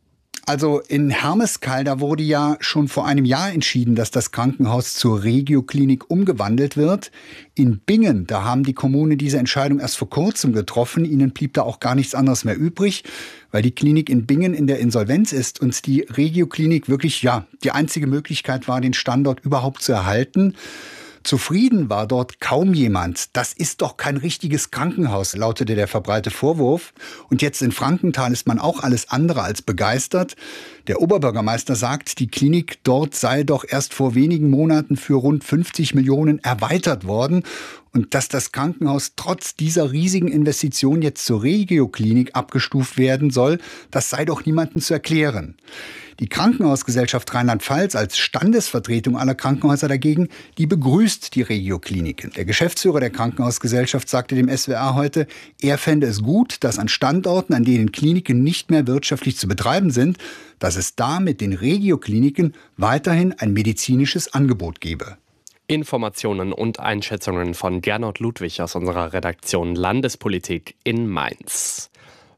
Also in Hermeskeil, da wurde ja schon vor einem Jahr entschieden, dass das Krankenhaus zur Regioklinik umgewandelt wird. In Bingen, da haben die Kommunen diese Entscheidung erst vor kurzem getroffen. Ihnen blieb da auch gar nichts anderes mehr übrig, weil die Klinik in Bingen in der Insolvenz ist und die Regioklinik wirklich, die einzige Möglichkeit war, den Standort überhaupt zu erhalten. Zufrieden war dort kaum jemand. Das ist doch kein richtiges Krankenhaus, lautete der verbreitete Vorwurf. Und jetzt in Frankenthal ist man auch alles andere als begeistert. Der Oberbürgermeister sagt, die Klinik dort sei doch erst vor wenigen Monaten für rund 50 Millionen erweitert worden. Und dass das Krankenhaus trotz dieser riesigen Investition jetzt zur Regioklinik abgestuft werden soll, das sei doch niemandem zu erklären. Die Krankenhausgesellschaft Rheinland-Pfalz als Standesvertretung aller Krankenhäuser dagegen, die begrüßt die Regiokliniken. Der Geschäftsführer der Krankenhausgesellschaft sagte dem SWR heute, er fände es gut, dass an Standorten, an denen Kliniken nicht mehr wirtschaftlich zu betreiben sind, dass es da mit den Regiokliniken weiterhin ein medizinisches Angebot gebe. Informationen und Einschätzungen von Gernot Ludwig aus unserer Redaktion Landespolitik in Mainz.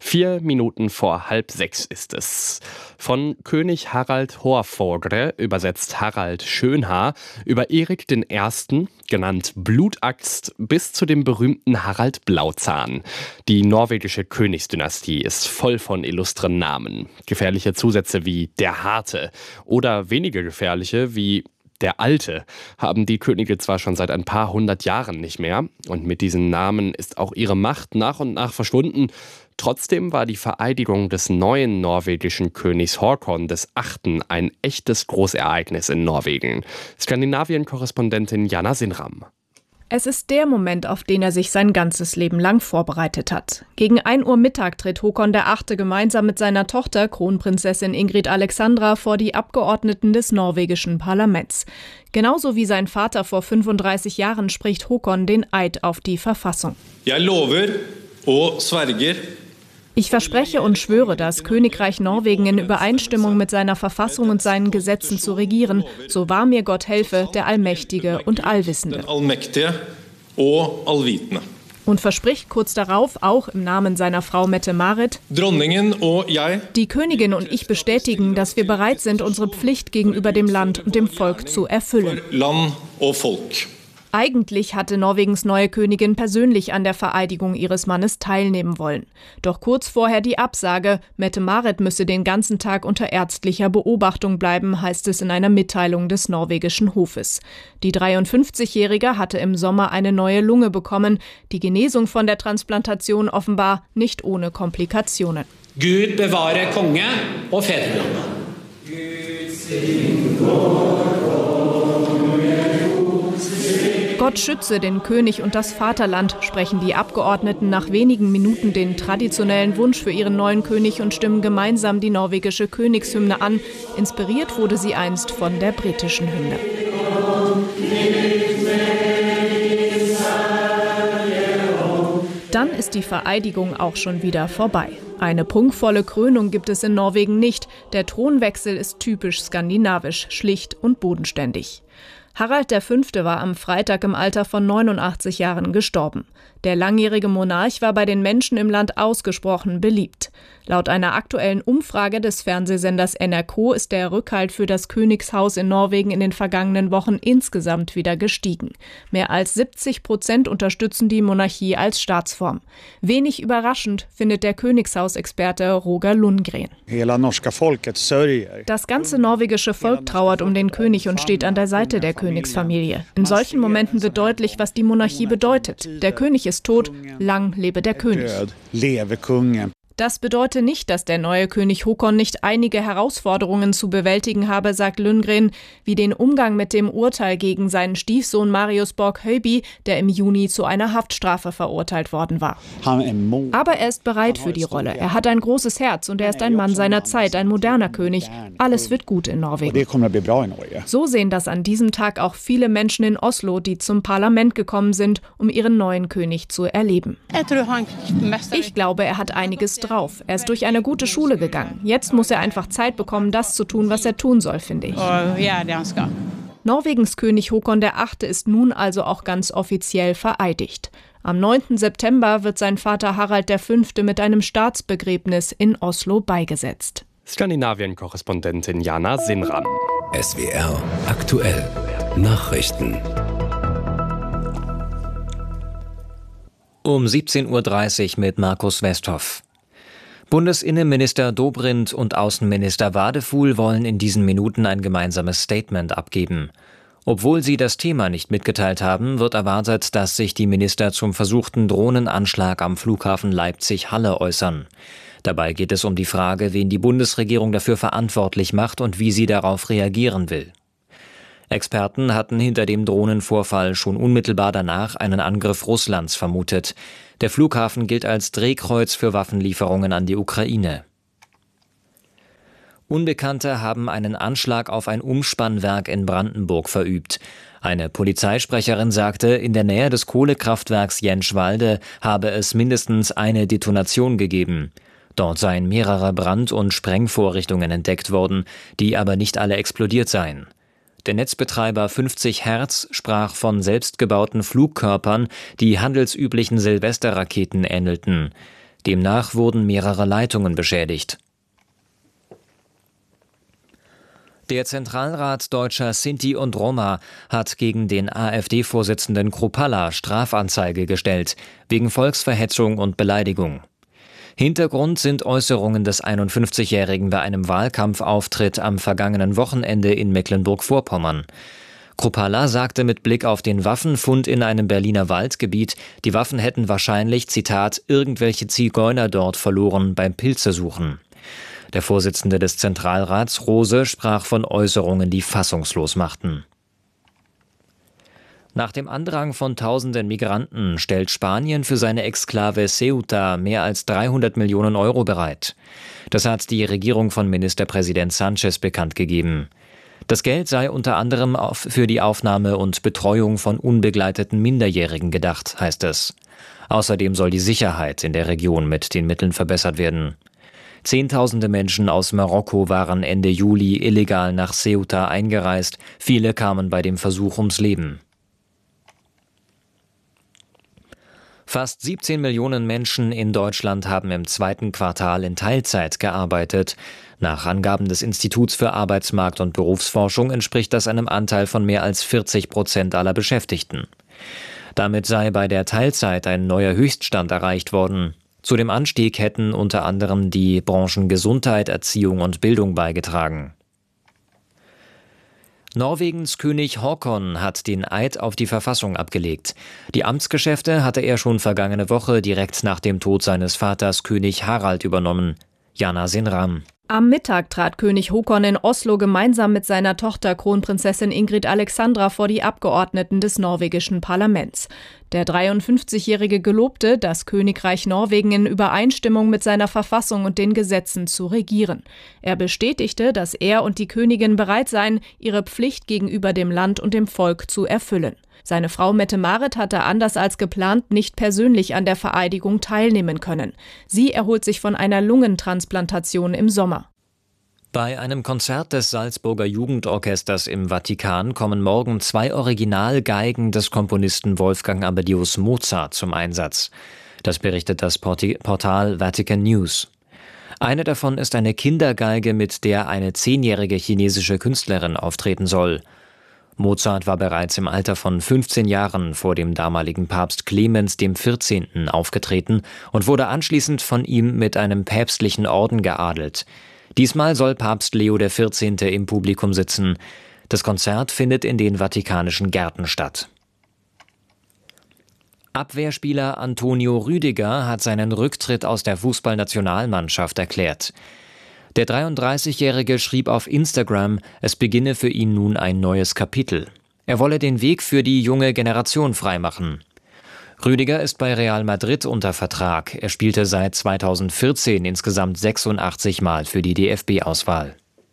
4 Minuten vor 5:30 ist es. Von König Harald Hårfagre, übersetzt Harald Schönhaar, über Erik I., genannt Blutaxt, bis zu dem berühmten Harald Blauzahn. Die norwegische Königsdynastie ist voll von illustren Namen. Gefährliche Zusätze wie der Harte oder weniger gefährliche wie der Alte haben die Könige zwar schon seit ein paar hundert Jahren nicht mehr, und mit diesen Namen ist auch ihre Macht nach und nach verschwunden. Trotzdem war die Vereidigung des neuen norwegischen Königs Håkon VIII. Ein echtes Großereignis in Norwegen. Skandinavien-Korrespondentin Jana Sinram. Es ist der Moment, auf den er sich sein ganzes Leben lang vorbereitet hat. Gegen 1 Uhr Mittag tritt Håkon VIII. Gemeinsam mit seiner Tochter, Kronprinzessin Ingrid Alexandra, vor die Abgeordneten des norwegischen Parlaments. Genauso wie sein Vater vor 35 Jahren spricht Håkon den Eid auf die Verfassung. Jeg lover og sverger. Ich verspreche und schwöre, das Königreich Norwegen in Übereinstimmung mit seiner Verfassung und seinen Gesetzen zu regieren. So wahr mir Gott helfe, der Allmächtige und Allwissende. Und verspricht kurz darauf, auch im Namen seiner Frau Mette-Marit, die Königin und ich bestätigen, dass wir bereit sind, unsere Pflicht gegenüber dem Land und dem Volk zu erfüllen. Eigentlich hatte Norwegens neue Königin persönlich an der Vereidigung ihres Mannes teilnehmen wollen. Doch kurz vorher die Absage, Mette-Marit müsse den ganzen Tag unter ärztlicher Beobachtung bleiben, heißt es in einer Mitteilung des norwegischen Hofes. Die 53-Jährige hatte im Sommer eine neue Lunge bekommen. Die Genesung von der Transplantation offenbar nicht ohne Komplikationen. Gud bewahre Konge og Fedreland. Gott schütze den König und das Vaterland, sprechen die Abgeordneten nach wenigen Minuten den traditionellen Wunsch für ihren neuen König und stimmen gemeinsam die norwegische Königshymne an. Inspiriert wurde sie einst von der britischen Hymne. Dann ist die Vereidigung auch schon wieder vorbei. Eine prunkvolle Krönung gibt es in Norwegen nicht. Der Thronwechsel ist typisch skandinavisch, schlicht und bodenständig. Harald V. war am Freitag im Alter von 89 Jahren gestorben. Der langjährige Monarch war bei den Menschen im Land ausgesprochen beliebt. Laut einer aktuellen Umfrage des Fernsehsenders NRK ist der Rückhalt für das Königshaus in Norwegen in den vergangenen Wochen insgesamt wieder gestiegen. Mehr als 70% unterstützen die Monarchie als Staatsform. Wenig überraschend findet der Königshausexperte Roger Lundgren. Das ganze norwegische Volk trauert um den König und steht an der Seite der Königsfamilie. In solchen Momenten wird deutlich, was die Monarchie bedeutet. Der König ist tot, lang lebe der König. Das bedeutet nicht, dass der neue König Håkon nicht einige Herausforderungen zu bewältigen habe, sagt Lundgren, wie den Umgang mit dem Urteil gegen seinen Stiefsohn Marius Borg-Høiby, der im Juni zu einer Haftstrafe verurteilt worden war. Aber er ist bereit für die Rolle. Er hat ein großes Herz und er ist ein Mann seiner Zeit, ein moderner König. Alles wird gut in Norwegen. So sehen das an diesem Tag auch viele Menschen in Oslo, die zum Parlament gekommen sind, um ihren neuen König zu erleben. Ich glaube, er hat einiges drauf. Er ist durch eine gute Schule gegangen. Jetzt muss er einfach Zeit bekommen, das zu tun, was er tun soll, finde ich. Norwegens König Håkon VIII. Ist nun also auch ganz offiziell vereidigt. Am 9. September wird sein Vater Harald V. mit einem Staatsbegräbnis in Oslo beigesetzt. Skandinavien-Korrespondentin Jana Sinram. SWR aktuell Nachrichten. Um 17.30 Uhr mit Markus Westhoff. Bundesinnenminister Dobrindt und Außenminister Wadefuhl wollen in diesen Minuten ein gemeinsames Statement abgeben. Obwohl sie das Thema nicht mitgeteilt haben, wird erwartet, dass sich die Minister zum versuchten Drohnenanschlag am Flughafen Leipzig-Halle äußern. Dabei geht es um die Frage, wen die Bundesregierung dafür verantwortlich macht und wie sie darauf reagieren will. Experten hatten hinter dem Drohnenvorfall schon unmittelbar danach einen Angriff Russlands vermutet. Der Flughafen gilt als Drehkreuz für Waffenlieferungen an die Ukraine. Unbekannte haben einen Anschlag auf ein Umspannwerk in Brandenburg verübt. Eine Polizeisprecherin sagte, in der Nähe des Kohlekraftwerks Jenschwalde habe es mindestens eine Detonation gegeben. Dort seien mehrere Brand- und Sprengvorrichtungen entdeckt worden, die aber nicht alle explodiert seien. Der Netzbetreiber 50 Hertz sprach von selbstgebauten Flugkörpern, die handelsüblichen Silvesterraketen ähnelten. Demnach wurden mehrere Leitungen beschädigt. Der Zentralrat Deutscher Sinti und Roma hat gegen den AfD-Vorsitzenden Kruppalla Strafanzeige gestellt, wegen Volksverhetzung und Beleidigung. Hintergrund sind Äußerungen des 51-Jährigen bei einem Wahlkampfauftritt am vergangenen Wochenende in Mecklenburg-Vorpommern. Kruppalla sagte mit Blick auf den Waffenfund in einem Berliner Waldgebiet, die Waffen hätten wahrscheinlich, Zitat, irgendwelche Zigeuner dort verloren beim Pilzesuchen. Der Vorsitzende des Zentralrats, Rose, sprach von Äußerungen, die fassungslos machten. Nach dem Andrang von tausenden Migranten stellt Spanien für seine Exklave Ceuta mehr als 300 Millionen Euro bereit. Das hat die Regierung von Ministerpräsident Sánchez bekannt gegeben. Das Geld sei unter anderem für die Aufnahme und Betreuung von unbegleiteten Minderjährigen gedacht, heißt es. Außerdem soll die Sicherheit in der Region mit den Mitteln verbessert werden. Zehntausende Menschen aus Marokko waren Ende Juli illegal nach Ceuta eingereist. Viele kamen bei dem Versuch ums Leben. Fast 17 Millionen Menschen in Deutschland haben im zweiten Quartal in Teilzeit gearbeitet. Nach Angaben des Instituts für Arbeitsmarkt und Berufsforschung entspricht das einem Anteil von mehr als 40% aller Beschäftigten. Damit sei bei der Teilzeit ein neuer Höchststand erreicht worden. Zu dem Anstieg hätten unter anderem die Branchen Gesundheit, Erziehung und Bildung beigetragen. Norwegens König Haakon hat den Eid auf die Verfassung abgelegt. Die Amtsgeschäfte hatte er schon vergangene Woche direkt nach dem Tod seines Vaters König Harald übernommen. Jana Sinram. Am Mittag trat König Haakon in Oslo gemeinsam mit seiner Tochter Kronprinzessin Ingrid Alexandra vor die Abgeordneten des norwegischen Parlaments. Der 53-Jährige gelobte, das Königreich Norwegen in Übereinstimmung mit seiner Verfassung und den Gesetzen zu regieren. Er bestätigte, dass er und die Königin bereit seien, ihre Pflicht gegenüber dem Land und dem Volk zu erfüllen. Seine Frau Mette-Marit hatte anders als geplant nicht persönlich an der Vereidigung teilnehmen können. Sie erholt sich von einer Lungentransplantation im Sommer. Bei einem Konzert des Salzburger Jugendorchesters im Vatikan kommen morgen 2 Originalgeigen des Komponisten Wolfgang Amadeus Mozart zum Einsatz. Das berichtet das Portal Vatican News. Eine davon ist eine Kindergeige, mit der eine 10-jährige chinesische Künstlerin auftreten soll. Mozart war bereits im Alter von 15 Jahren vor dem damaligen Papst Clemens XIV. Aufgetreten und wurde anschließend von ihm mit einem päpstlichen Orden geadelt. Diesmal soll Papst Leo XIV. Im Publikum sitzen. Das Konzert findet in den Vatikanischen Gärten statt. Abwehrspieler Antonio Rüdiger hat seinen Rücktritt aus der Fußballnationalmannschaft erklärt. Der 33-Jährige schrieb auf Instagram, es beginne für ihn nun ein neues Kapitel. Er wolle den Weg für die junge Generation freimachen. Rüdiger ist bei Real Madrid unter Vertrag. Er spielte seit 2014 insgesamt 86 Mal für die DFB-Auswahl.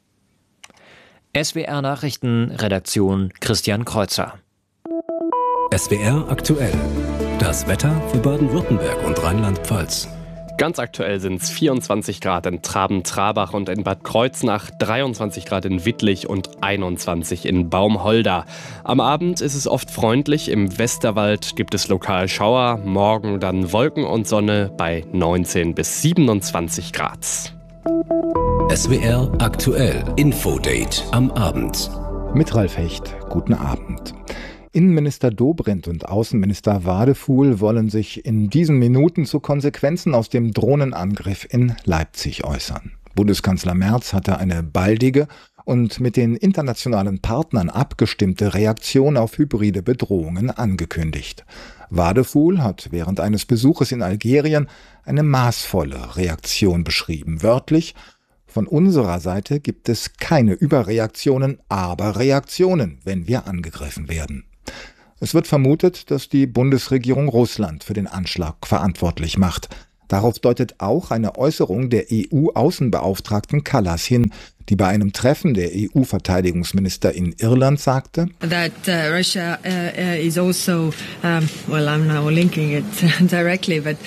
SWR Nachrichten, Redaktion Christian Kreuzer. SWR aktuell. Das Wetter für Baden-Württemberg und Rheinland-Pfalz. Ganz aktuell sind es 24 Grad in Traben-Trabach und in Bad Kreuznach, 23 Grad in Wittlich und 21 in Baumholder. Am Abend ist es oft freundlich, im Westerwald gibt es lokal Schauer, morgen dann Wolken und Sonne bei 19 bis 27 Grad. SWR aktuell Infodate am Abend. Mit Ralf Hecht, guten Abend. Innenminister Dobrindt und Außenminister Wadefuhl wollen sich in diesen Minuten zu Konsequenzen aus dem Drohnenangriff in Leipzig äußern. Bundeskanzler Merz hatte eine baldige und mit den internationalen Partnern abgestimmte Reaktion auf hybride Bedrohungen angekündigt. Wadefuhl hat während eines Besuches in Algerien eine maßvolle Reaktion beschrieben. Wörtlich: Von unserer Seite gibt es keine Überreaktionen, aber Reaktionen, wenn wir angegriffen werden. Es wird vermutet, dass die Bundesregierung Russland für den Anschlag verantwortlich macht. Darauf deutet auch eine Äußerung der EU-Außenbeauftragten Kallas hin, die bei einem Treffen der EU-Verteidigungsminister in Irland sagte, that Russia is also, well, I'm now linking it directly, but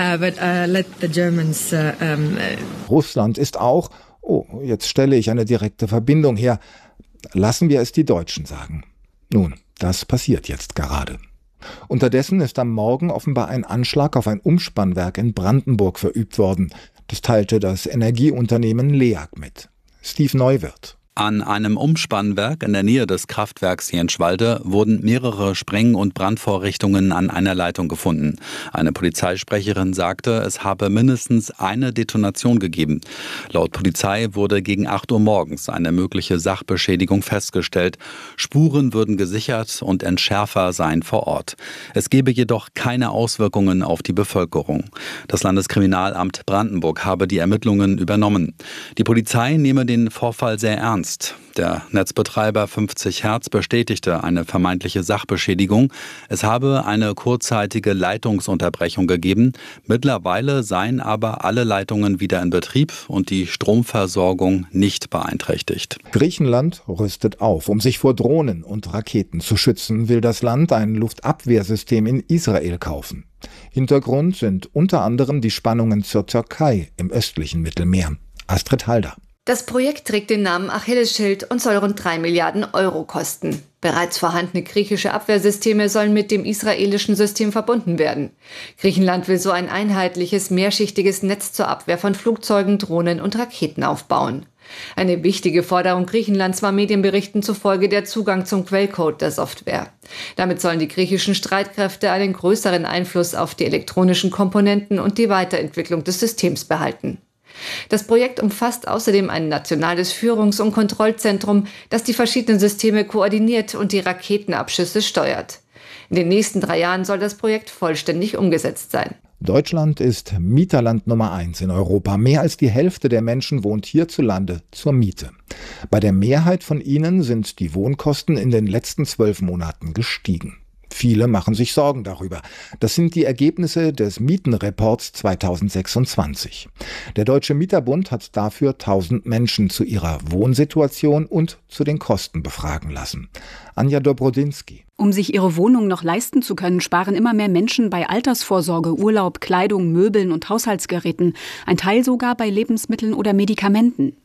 let the Germans. Russland ist auch, jetzt stelle ich eine direkte Verbindung her, lassen wir es die Deutschen sagen. Nun, das passiert jetzt gerade. Unterdessen ist am Morgen offenbar ein Anschlag auf ein Umspannwerk in Brandenburg verübt worden. Das teilte das Energieunternehmen LEAG mit. Steve Neuwirth. An einem Umspannwerk in der Nähe des Kraftwerks Jenschwalde wurden mehrere Spreng- und Brandvorrichtungen an einer Leitung gefunden. Eine Polizeisprecherin sagte, es habe mindestens eine Detonation gegeben. Laut Polizei wurde gegen 8 Uhr morgens eine mögliche Sachbeschädigung festgestellt. Spuren würden gesichert und Entschärfer seien vor Ort. Es gebe jedoch keine Auswirkungen auf die Bevölkerung. Das Landeskriminalamt Brandenburg habe die Ermittlungen übernommen. Die Polizei nehme den Vorfall sehr ernst. Der Netzbetreiber 50 Hertz bestätigte eine vermeintliche Sachbeschädigung. Es habe eine kurzzeitige Leitungsunterbrechung gegeben. Mittlerweile seien aber alle Leitungen wieder in Betrieb und die Stromversorgung nicht beeinträchtigt. Griechenland rüstet auf. Um sich vor Drohnen und Raketen zu schützen, will das Land ein Luftabwehrsystem in Israel kaufen. Hintergrund sind unter anderem die Spannungen zur Türkei im östlichen Mittelmeer. Astrid Halder. Das Projekt trägt den Namen Achillesschild und soll rund 3 Milliarden Euro kosten. Bereits vorhandene griechische Abwehrsysteme sollen mit dem israelischen System verbunden werden. Griechenland will so ein einheitliches, mehrschichtiges Netz zur Abwehr von Flugzeugen, Drohnen und Raketen aufbauen. Eine wichtige Forderung Griechenlands war Medienberichten zufolge der Zugang zum Quellcode der Software. Damit sollen die griechischen Streitkräfte einen größeren Einfluss auf die elektronischen Komponenten und die Weiterentwicklung des Systems behalten. Das Projekt umfasst außerdem ein nationales Führungs- und Kontrollzentrum, das die verschiedenen Systeme koordiniert und die Raketenabschüsse steuert. In den nächsten 3 Jahren soll das Projekt vollständig umgesetzt sein. Deutschland ist Mieterland Nummer 1 in Europa. Mehr als die Hälfte der Menschen wohnt hierzulande zur Miete. Bei der Mehrheit von ihnen sind die Wohnkosten in den letzten 12 Monaten gestiegen. Viele machen sich Sorgen darüber. Das sind die Ergebnisse des Mietenreports 2026. Der Deutsche Mieterbund hat dafür 1000 Menschen zu ihrer Wohnsituation und zu den Kosten befragen lassen. Anja Dobrodinsky. Um sich ihre Wohnung noch leisten zu können, sparen immer mehr Menschen bei Altersvorsorge, Urlaub, Kleidung, Möbeln und Haushaltsgeräten, ein Teil sogar bei Lebensmitteln oder Medikamenten.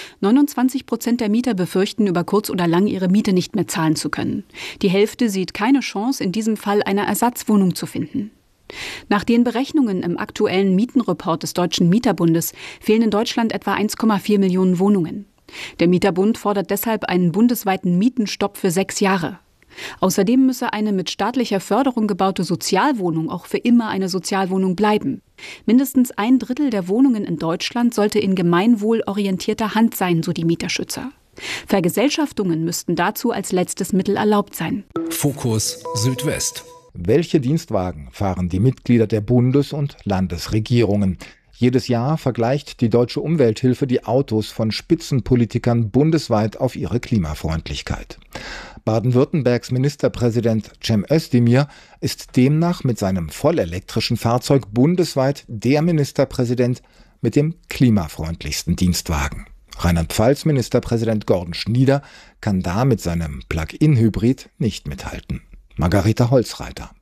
29% der Mieter befürchten, über kurz oder lang ihre Miete nicht mehr zahlen zu können. Die Hälfte sieht keine Chance, in diesem Fall eine Ersatzwohnung zu finden. Nach den Berechnungen im aktuellen Mietenreport des Deutschen Mieterbundes fehlen in Deutschland etwa 1,4 Millionen Wohnungen. Der Mieterbund fordert deshalb einen bundesweiten Mietenstopp für 6 Jahre. Außerdem müsse eine mit staatlicher Förderung gebaute Sozialwohnung auch für immer eine Sozialwohnung bleiben. Mindestens 1/3 der Wohnungen in Deutschland sollte in gemeinwohlorientierter Hand sein, so die Mieterschützer. Vergesellschaftungen müssten dazu als letztes Mittel erlaubt sein. Fokus Südwest. Welche Dienstwagen fahren die Mitglieder der Bundes- und Landesregierungen? Jedes Jahr vergleicht die Deutsche Umwelthilfe die Autos von Spitzenpolitikern bundesweit auf ihre Klimafreundlichkeit. Baden-Württembergs Ministerpräsident Cem Özdemir ist demnach mit seinem vollelektrischen Fahrzeug bundesweit der Ministerpräsident mit dem klimafreundlichsten Dienstwagen. Rheinland-Pfalz Ministerpräsident Gordon Schnieder kann da mit seinem Plug-in-Hybrid nicht mithalten. Margareta Holzreiter.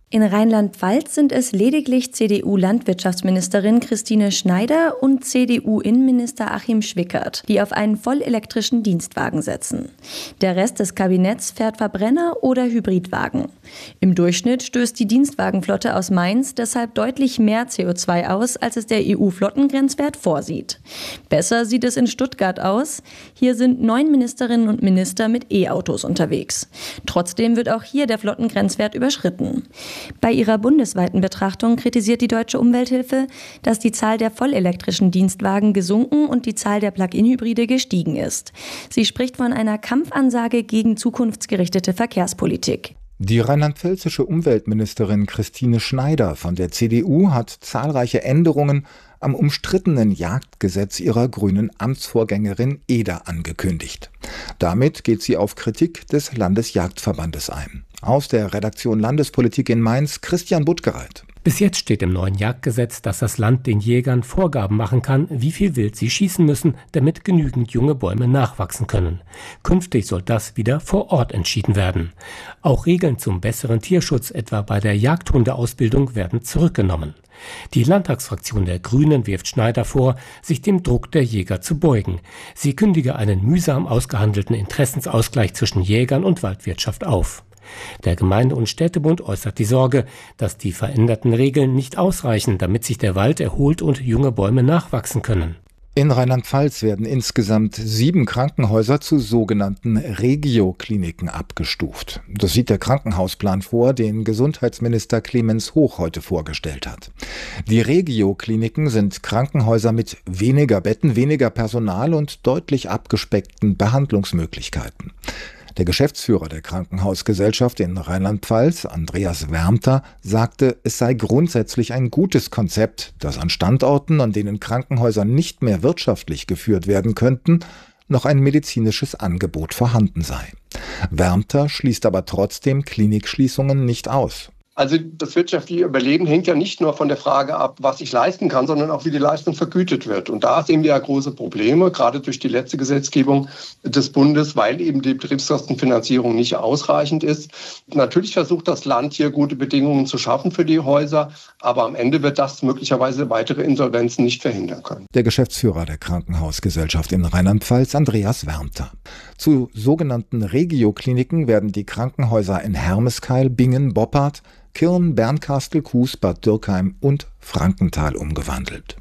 In Rheinland-Pfalz sind es lediglich CDU-Landwirtschaftsministerin Christine Schneider und CDU-Innenminister Achim Schwickert, die auf einen vollelektrischen Dienstwagen setzen. Der Rest des Kabinetts fährt Verbrenner oder Hybridwagen. Im Durchschnitt stößt die Dienstwagenflotte aus Mainz deshalb deutlich mehr CO2 aus, als es der EU-Flottengrenzwert vorsieht. Besser sieht es in Stuttgart aus. Hier sind 9 Ministerinnen und Minister mit E-Autos unterwegs. Trotzdem wird auch hier der Flottengrenzwert überschritten. Bei ihrer bundesweiten Betrachtung kritisiert die Deutsche Umwelthilfe, dass die Zahl der vollelektrischen Dienstwagen gesunken und die Zahl der Plug-in-Hybride gestiegen ist. Sie spricht von einer Kampfansage gegen zukunftsgerichtete Verkehrspolitik. Die rheinland-pfälzische Umweltministerin Christine Schneider von der CDU hat zahlreiche Änderungen am umstrittenen Jagdgesetz ihrer grünen Amtsvorgängerin Eder angekündigt. Damit geht sie auf Kritik des Landesjagdverbandes ein. Aus der Redaktion Landespolitik in Mainz, Christian Buttgereit. Bis jetzt steht im neuen Jagdgesetz, dass das Land den Jägern Vorgaben machen kann, wie viel Wild sie schießen müssen, damit genügend junge Bäume nachwachsen können. Künftig soll das wieder vor Ort entschieden werden. Auch Regeln zum besseren Tierschutz, etwa bei der Jagdhundeausbildung, werden zurückgenommen. Die Landtagsfraktion der Grünen wirft Schneider vor, sich dem Druck der Jäger zu beugen. Sie kündige einen mühsam ausgehandelten Interessensausgleich zwischen Jägern und Waldwirtschaft auf. Der Gemeinde- und Städtebund äußert die Sorge, dass die veränderten Regeln nicht ausreichen, damit sich der Wald erholt und junge Bäume nachwachsen können. In Rheinland-Pfalz werden insgesamt 7 Krankenhäuser zu sogenannten Regio-Kliniken abgestuft. Das sieht der Krankenhausplan vor, den Gesundheitsminister Clemens Hoch heute vorgestellt hat. Die Regio-Kliniken sind Krankenhäuser mit weniger Betten, weniger Personal und deutlich abgespeckten Behandlungsmöglichkeiten. Der Geschäftsführer der Krankenhausgesellschaft in Rheinland-Pfalz, Andreas Wärmter, sagte, es sei grundsätzlich ein gutes Konzept, dass an Standorten, an denen Krankenhäuser nicht mehr wirtschaftlich geführt werden könnten, noch ein medizinisches Angebot vorhanden sei. Wärmter schließt aber trotzdem Klinikschließungen nicht aus. Also das wirtschaftliche Überleben hängt ja nicht nur von der Frage ab, was ich leisten kann, sondern auch, wie die Leistung vergütet wird. Und da sehen wir ja große Probleme, gerade durch die letzte Gesetzgebung des Bundes, weil eben die Betriebskostenfinanzierung nicht ausreichend ist. Natürlich versucht das Land hier gute Bedingungen zu schaffen für die Häuser, aber am Ende wird das möglicherweise weitere Insolvenzen nicht verhindern können. Der Geschäftsführer der Krankenhausgesellschaft in Rheinland-Pfalz, Andreas Wärmter. Zu sogenannten Regio-Kliniken werden die Krankenhäuser in Hermeskeil, Bingen, Boppard, Kirn, Bernkastel, Kues, Bad Dürkheim und Frankenthal umgewandelt.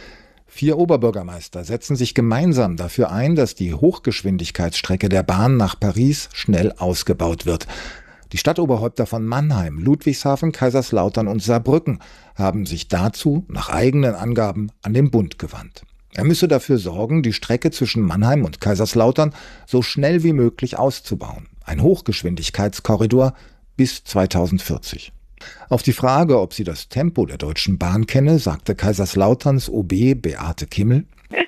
4 Oberbürgermeister setzen sich gemeinsam dafür ein, dass die Hochgeschwindigkeitsstrecke der Bahn nach Paris schnell ausgebaut wird. Die Stadtoberhäupter von Mannheim, Ludwigshafen, Kaiserslautern und Saarbrücken haben sich dazu, nach eigenen Angaben, an den Bund gewandt. Er müsse dafür sorgen, die Strecke zwischen Mannheim und Kaiserslautern so schnell wie möglich auszubauen. Ein Hochgeschwindigkeitskorridor bis 2040. Auf die Frage, ob sie das Tempo der Deutschen Bahn kenne, sagte Kaiserslauterns OB Beate Kimmel: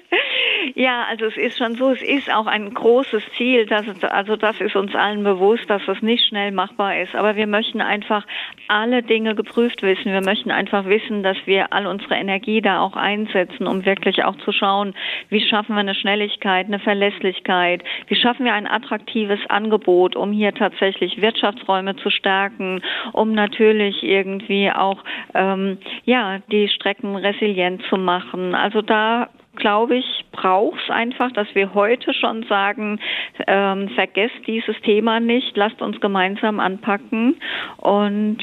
Ja, also es ist schon so, es ist auch ein großes Ziel, das ist uns allen bewusst, dass das nicht schnell machbar ist. Aber wir möchten einfach alle Dinge geprüft wissen. Wir möchten einfach wissen, dass wir all unsere Energie da auch einsetzen, um wirklich auch zu schauen, wie schaffen wir eine Schnelligkeit, eine Verlässlichkeit, wie schaffen wir ein attraktives Angebot, um hier tatsächlich Wirtschaftsräume zu stärken, um natürlich irgendwie auch die Strecken resilient zu machen. Also da glaube ich, braucht es einfach, dass wir heute schon sagen, vergesst dieses Thema nicht, lasst uns gemeinsam anpacken. Und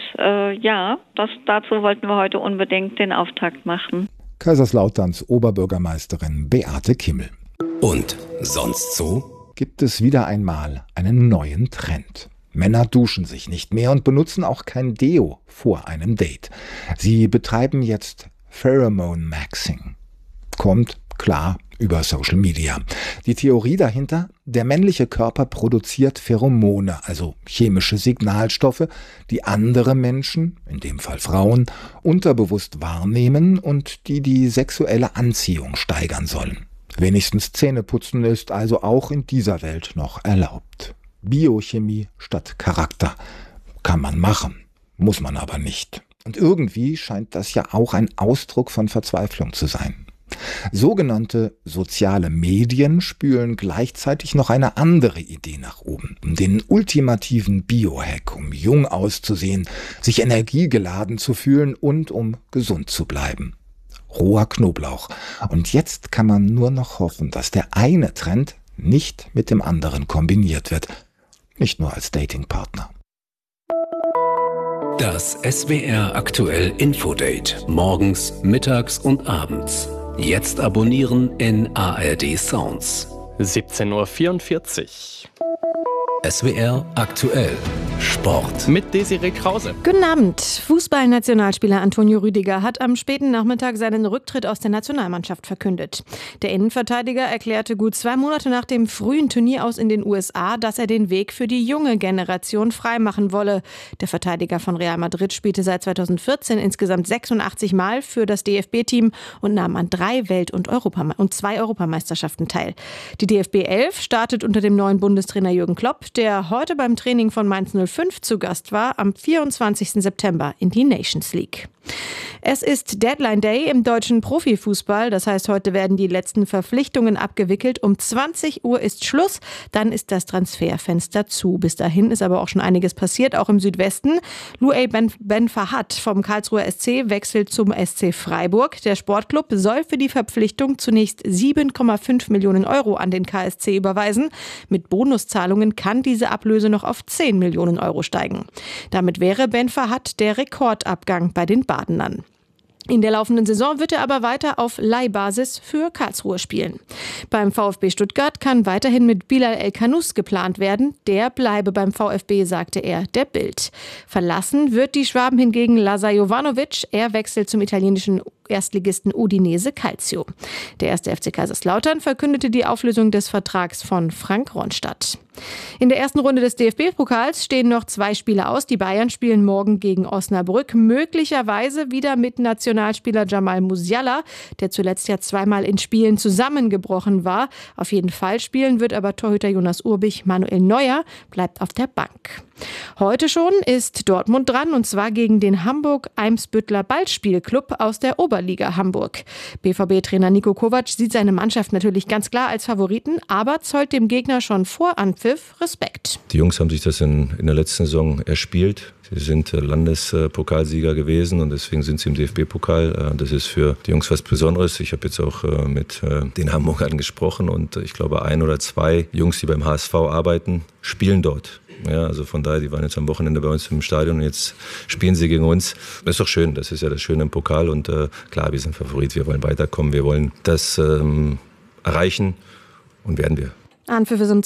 dazu wollten wir heute unbedingt den Auftakt machen. Kaiserslauterns Oberbürgermeisterin Beate Kimmel. Und sonst so? Gibt es wieder einmal einen neuen Trend. Männer duschen sich nicht mehr und benutzen auch kein Deo vor einem Date. Sie betreiben jetzt Pheromone Maxing. Kommt klar über Social Media. Die Theorie dahinter: Der männliche Körper produziert Pheromone, also chemische Signalstoffe, die andere Menschen, in dem Fall Frauen, unterbewusst wahrnehmen und die die sexuelle Anziehung steigern sollen. Wenigstens Zähneputzen ist also auch in dieser Welt noch erlaubt. Biochemie statt Charakter. Kann man machen, muss man aber nicht. Und irgendwie scheint das ja auch ein Ausdruck von Verzweiflung zu sein. Sogenannte soziale Medien spülen gleichzeitig noch eine andere Idee nach oben. Den ultimativen Biohack, um jung auszusehen, sich energiegeladen zu fühlen und um gesund zu bleiben. Roher Knoblauch. Und jetzt kann man nur noch hoffen, dass der eine Trend nicht mit dem anderen kombiniert wird. Nicht nur als Datingpartner. Das SWR aktuell Infodate. Morgens, mittags und abends. Jetzt abonnieren in ARD Sounds. 17:44 Uhr. SWR aktuell. Sport. Mit Desiree Krause. Guten Abend. Fußballnationalspieler Antonio Rüdiger hat am späten Nachmittag seinen Rücktritt aus der Nationalmannschaft verkündet. Der Innenverteidiger erklärte gut 2 Monate nach dem frühen Turnier aus in den USA, dass er den Weg für die junge Generation freimachen wolle. Der Verteidiger von Real Madrid spielte seit 2014 insgesamt 86 Mal für das DFB-Team und nahm an 3 Welt- und 2 Europameisterschaften teil. Die DFB 11 startet unter dem neuen Bundestrainer Jürgen Klopp, der heute beim Training von Mainz 05 zu Gast war, am 24. September in die Nations League. Es ist Deadline Day im deutschen Profifußball. Das heißt, heute werden die letzten Verpflichtungen abgewickelt. Um 20 Uhr ist Schluss. Dann ist das Transferfenster zu. Bis dahin ist aber auch schon einiges passiert, auch im Südwesten. Louay Ben Fahad vom Karlsruher SC wechselt zum SC Freiburg. Der Sportclub soll für die Verpflichtung zunächst 7,5 Millionen Euro an den KSC überweisen. Mit Bonuszahlungen kann diese Ablöse noch auf 10 Millionen Euro steigen. Damit wäre Ben Fahad der Rekordabgang bei den Badenern. In der laufenden Saison wird er aber weiter auf Leihbasis für Karlsruhe spielen. Beim VfB Stuttgart kann weiterhin mit Bilal El-Kanous geplant werden. Der bleibe beim VfB, sagte er der Bild. Verlassen wird die Schwaben hingegen Lazar Jovanovic. Er wechselt zum italienischen Erstligisten Udinese Calcio. Der 1. FC Kaiserslautern verkündete die Auflösung des Vertrags von Frank Ronstadt. In der ersten Runde des DFB-Pokals stehen noch 2 Spiele aus. Die Bayern spielen morgen gegen Osnabrück, möglicherweise wieder mit Nationalspieler Jamal Musiala, der zuletzt ja 2-mal in Spielen zusammengebrochen war. Auf jeden Fall spielen wird aber Torhüter Jonas Urbich. Manuel Neuer bleibt auf der Bank. Heute schon ist Dortmund dran, und zwar gegen den Hamburg-Eimsbüttler Ballspielclub aus der Oberliga Hamburg. BVB-Trainer Niko Kovac sieht seine Mannschaft natürlich ganz klar als Favoriten, aber zollt dem Gegner schon vor Anpfiff Respekt. Die Jungs haben sich das in der letzten Saison erspielt. Sie sind Landespokalsieger gewesen und deswegen sind sie im DFB-Pokal. Das ist für die Jungs was Besonderes. Ich habe jetzt auch mit den Hamburgern gesprochen und ich glaube 1 oder 2 Jungs, die beim HSV arbeiten, spielen dort. Ja, also von daher, die waren jetzt am Wochenende bei uns im Stadion und jetzt spielen sie gegen uns. Das ist doch schön, das ist ja das Schöne im Pokal und klar, wir sind Favorit, wir wollen weiterkommen, wir wollen das erreichen und werden wir. Anpfiff ist um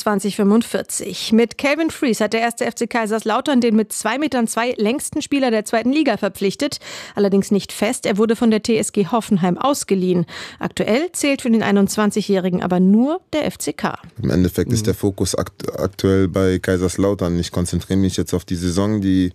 20:45. Mit Calvin Fries hat der 1. FC Kaiserslautern den mit 2,2 Metern längsten Spieler der 2. Liga verpflichtet. Allerdings nicht fest, er wurde von der TSG Hoffenheim ausgeliehen. Aktuell zählt für den 21-Jährigen aber nur der FCK. Im Endeffekt ist der Fokus aktuell bei Kaiserslautern. Ich konzentriere mich jetzt auf die Saison, die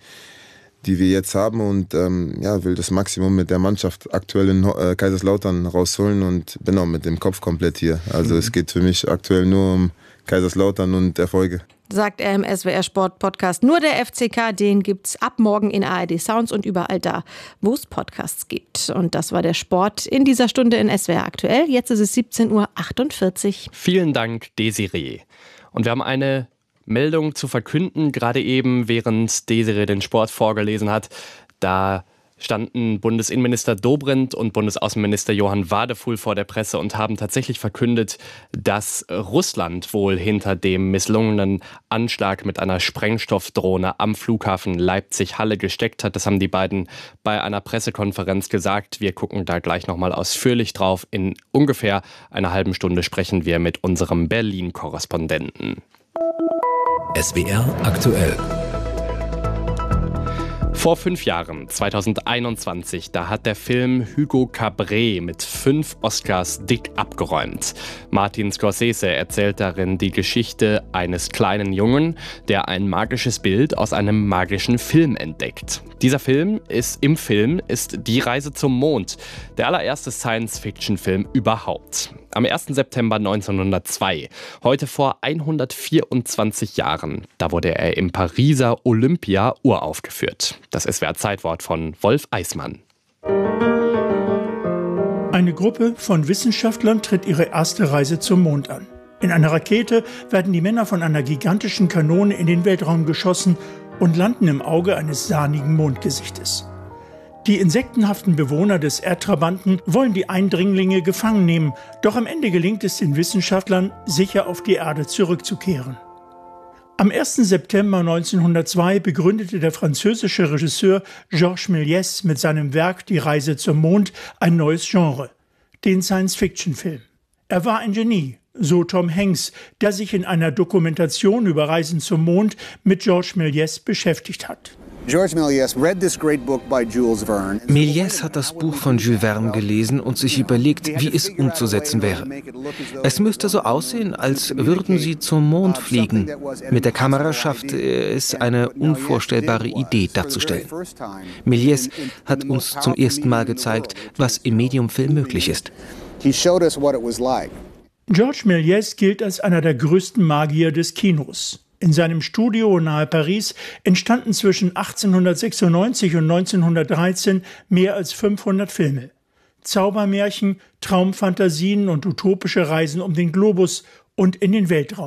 wir jetzt haben und will das Maximum mit der Mannschaft aktuell in Kaiserslautern rausholen und bin auch mit dem Kopf komplett hier. Also es geht für mich aktuell nur um Kaiserslautern und Erfolge. Sagt er im SWR Sport Podcast. Nur der FCK, den gibt's ab morgen in ARD Sounds und überall da, wo es Podcasts gibt. Und das war der Sport in dieser Stunde in SWR aktuell. Jetzt ist es 17:48 Uhr. Vielen Dank, Desiree. Und wir haben eine Meldung zu verkünden, gerade eben, während Desiree den Sport vorgelesen hat. Da standen Bundesinnenminister Dobrindt und Bundesaußenminister Johann Wadefuhl vor der Presse und haben tatsächlich verkündet, dass Russland wohl hinter dem misslungenen Anschlag mit einer Sprengstoffdrohne am Flughafen Leipzig-Halle gesteckt hat. Das haben die beiden bei einer Pressekonferenz gesagt. Wir gucken da gleich nochmal ausführlich drauf. In ungefähr einer halben Stunde sprechen wir mit unserem Berlin-Korrespondenten. SWR aktuell. Vor 5 Jahren, 2021, da hat der Film Hugo Cabret mit 5 Oscars dick abgeräumt. Martin Scorsese erzählt darin die Geschichte eines kleinen Jungen, der ein magisches Bild aus einem magischen Film entdeckt. Dieser Film ist Die Reise zum Mond, der allererste Science-Fiction-Film überhaupt. Am 1. September 1902, heute vor 124 Jahren, da wurde er im Pariser Olympia uraufgeführt. Das SWR-Zeitwort von Wolf Eismann. Eine Gruppe von Wissenschaftlern tritt ihre erste Reise zum Mond an. In einer Rakete werden die Männer von einer gigantischen Kanone in den Weltraum geschossen und landen im Auge eines sahnigen Mondgesichtes. Die insektenhaften Bewohner des Erdtrabanten wollen die Eindringlinge gefangen nehmen, doch am Ende gelingt es den Wissenschaftlern, sicher auf die Erde zurückzukehren. Am 1. September 1902 begründete der französische Regisseur Georges Méliès mit seinem Werk Die Reise zum Mond ein neues Genre, den Science-Fiction-Film. Er war ein Genie, so Tom Hanks, der sich in einer Dokumentation über Reisen zum Mond mit Georges Méliès beschäftigt hat. Méliès hat das Buch von Jules Verne gelesen und sich überlegt, wie es umzusetzen wäre. Es müsste so aussehen, als würden sie zum Mond fliegen. Mit der Kamera schaffte er es, eine unvorstellbare Idee darzustellen. Méliès hat uns zum ersten Mal gezeigt, was im Medium-Film möglich ist. Georges Méliès gilt als einer der größten Magier des Kinos. In seinem Studio nahe Paris entstanden zwischen 1896 und 1913 mehr als 500 Filme. Zaubermärchen, Traumfantasien und utopische Reisen um den Globus und in den Weltraum.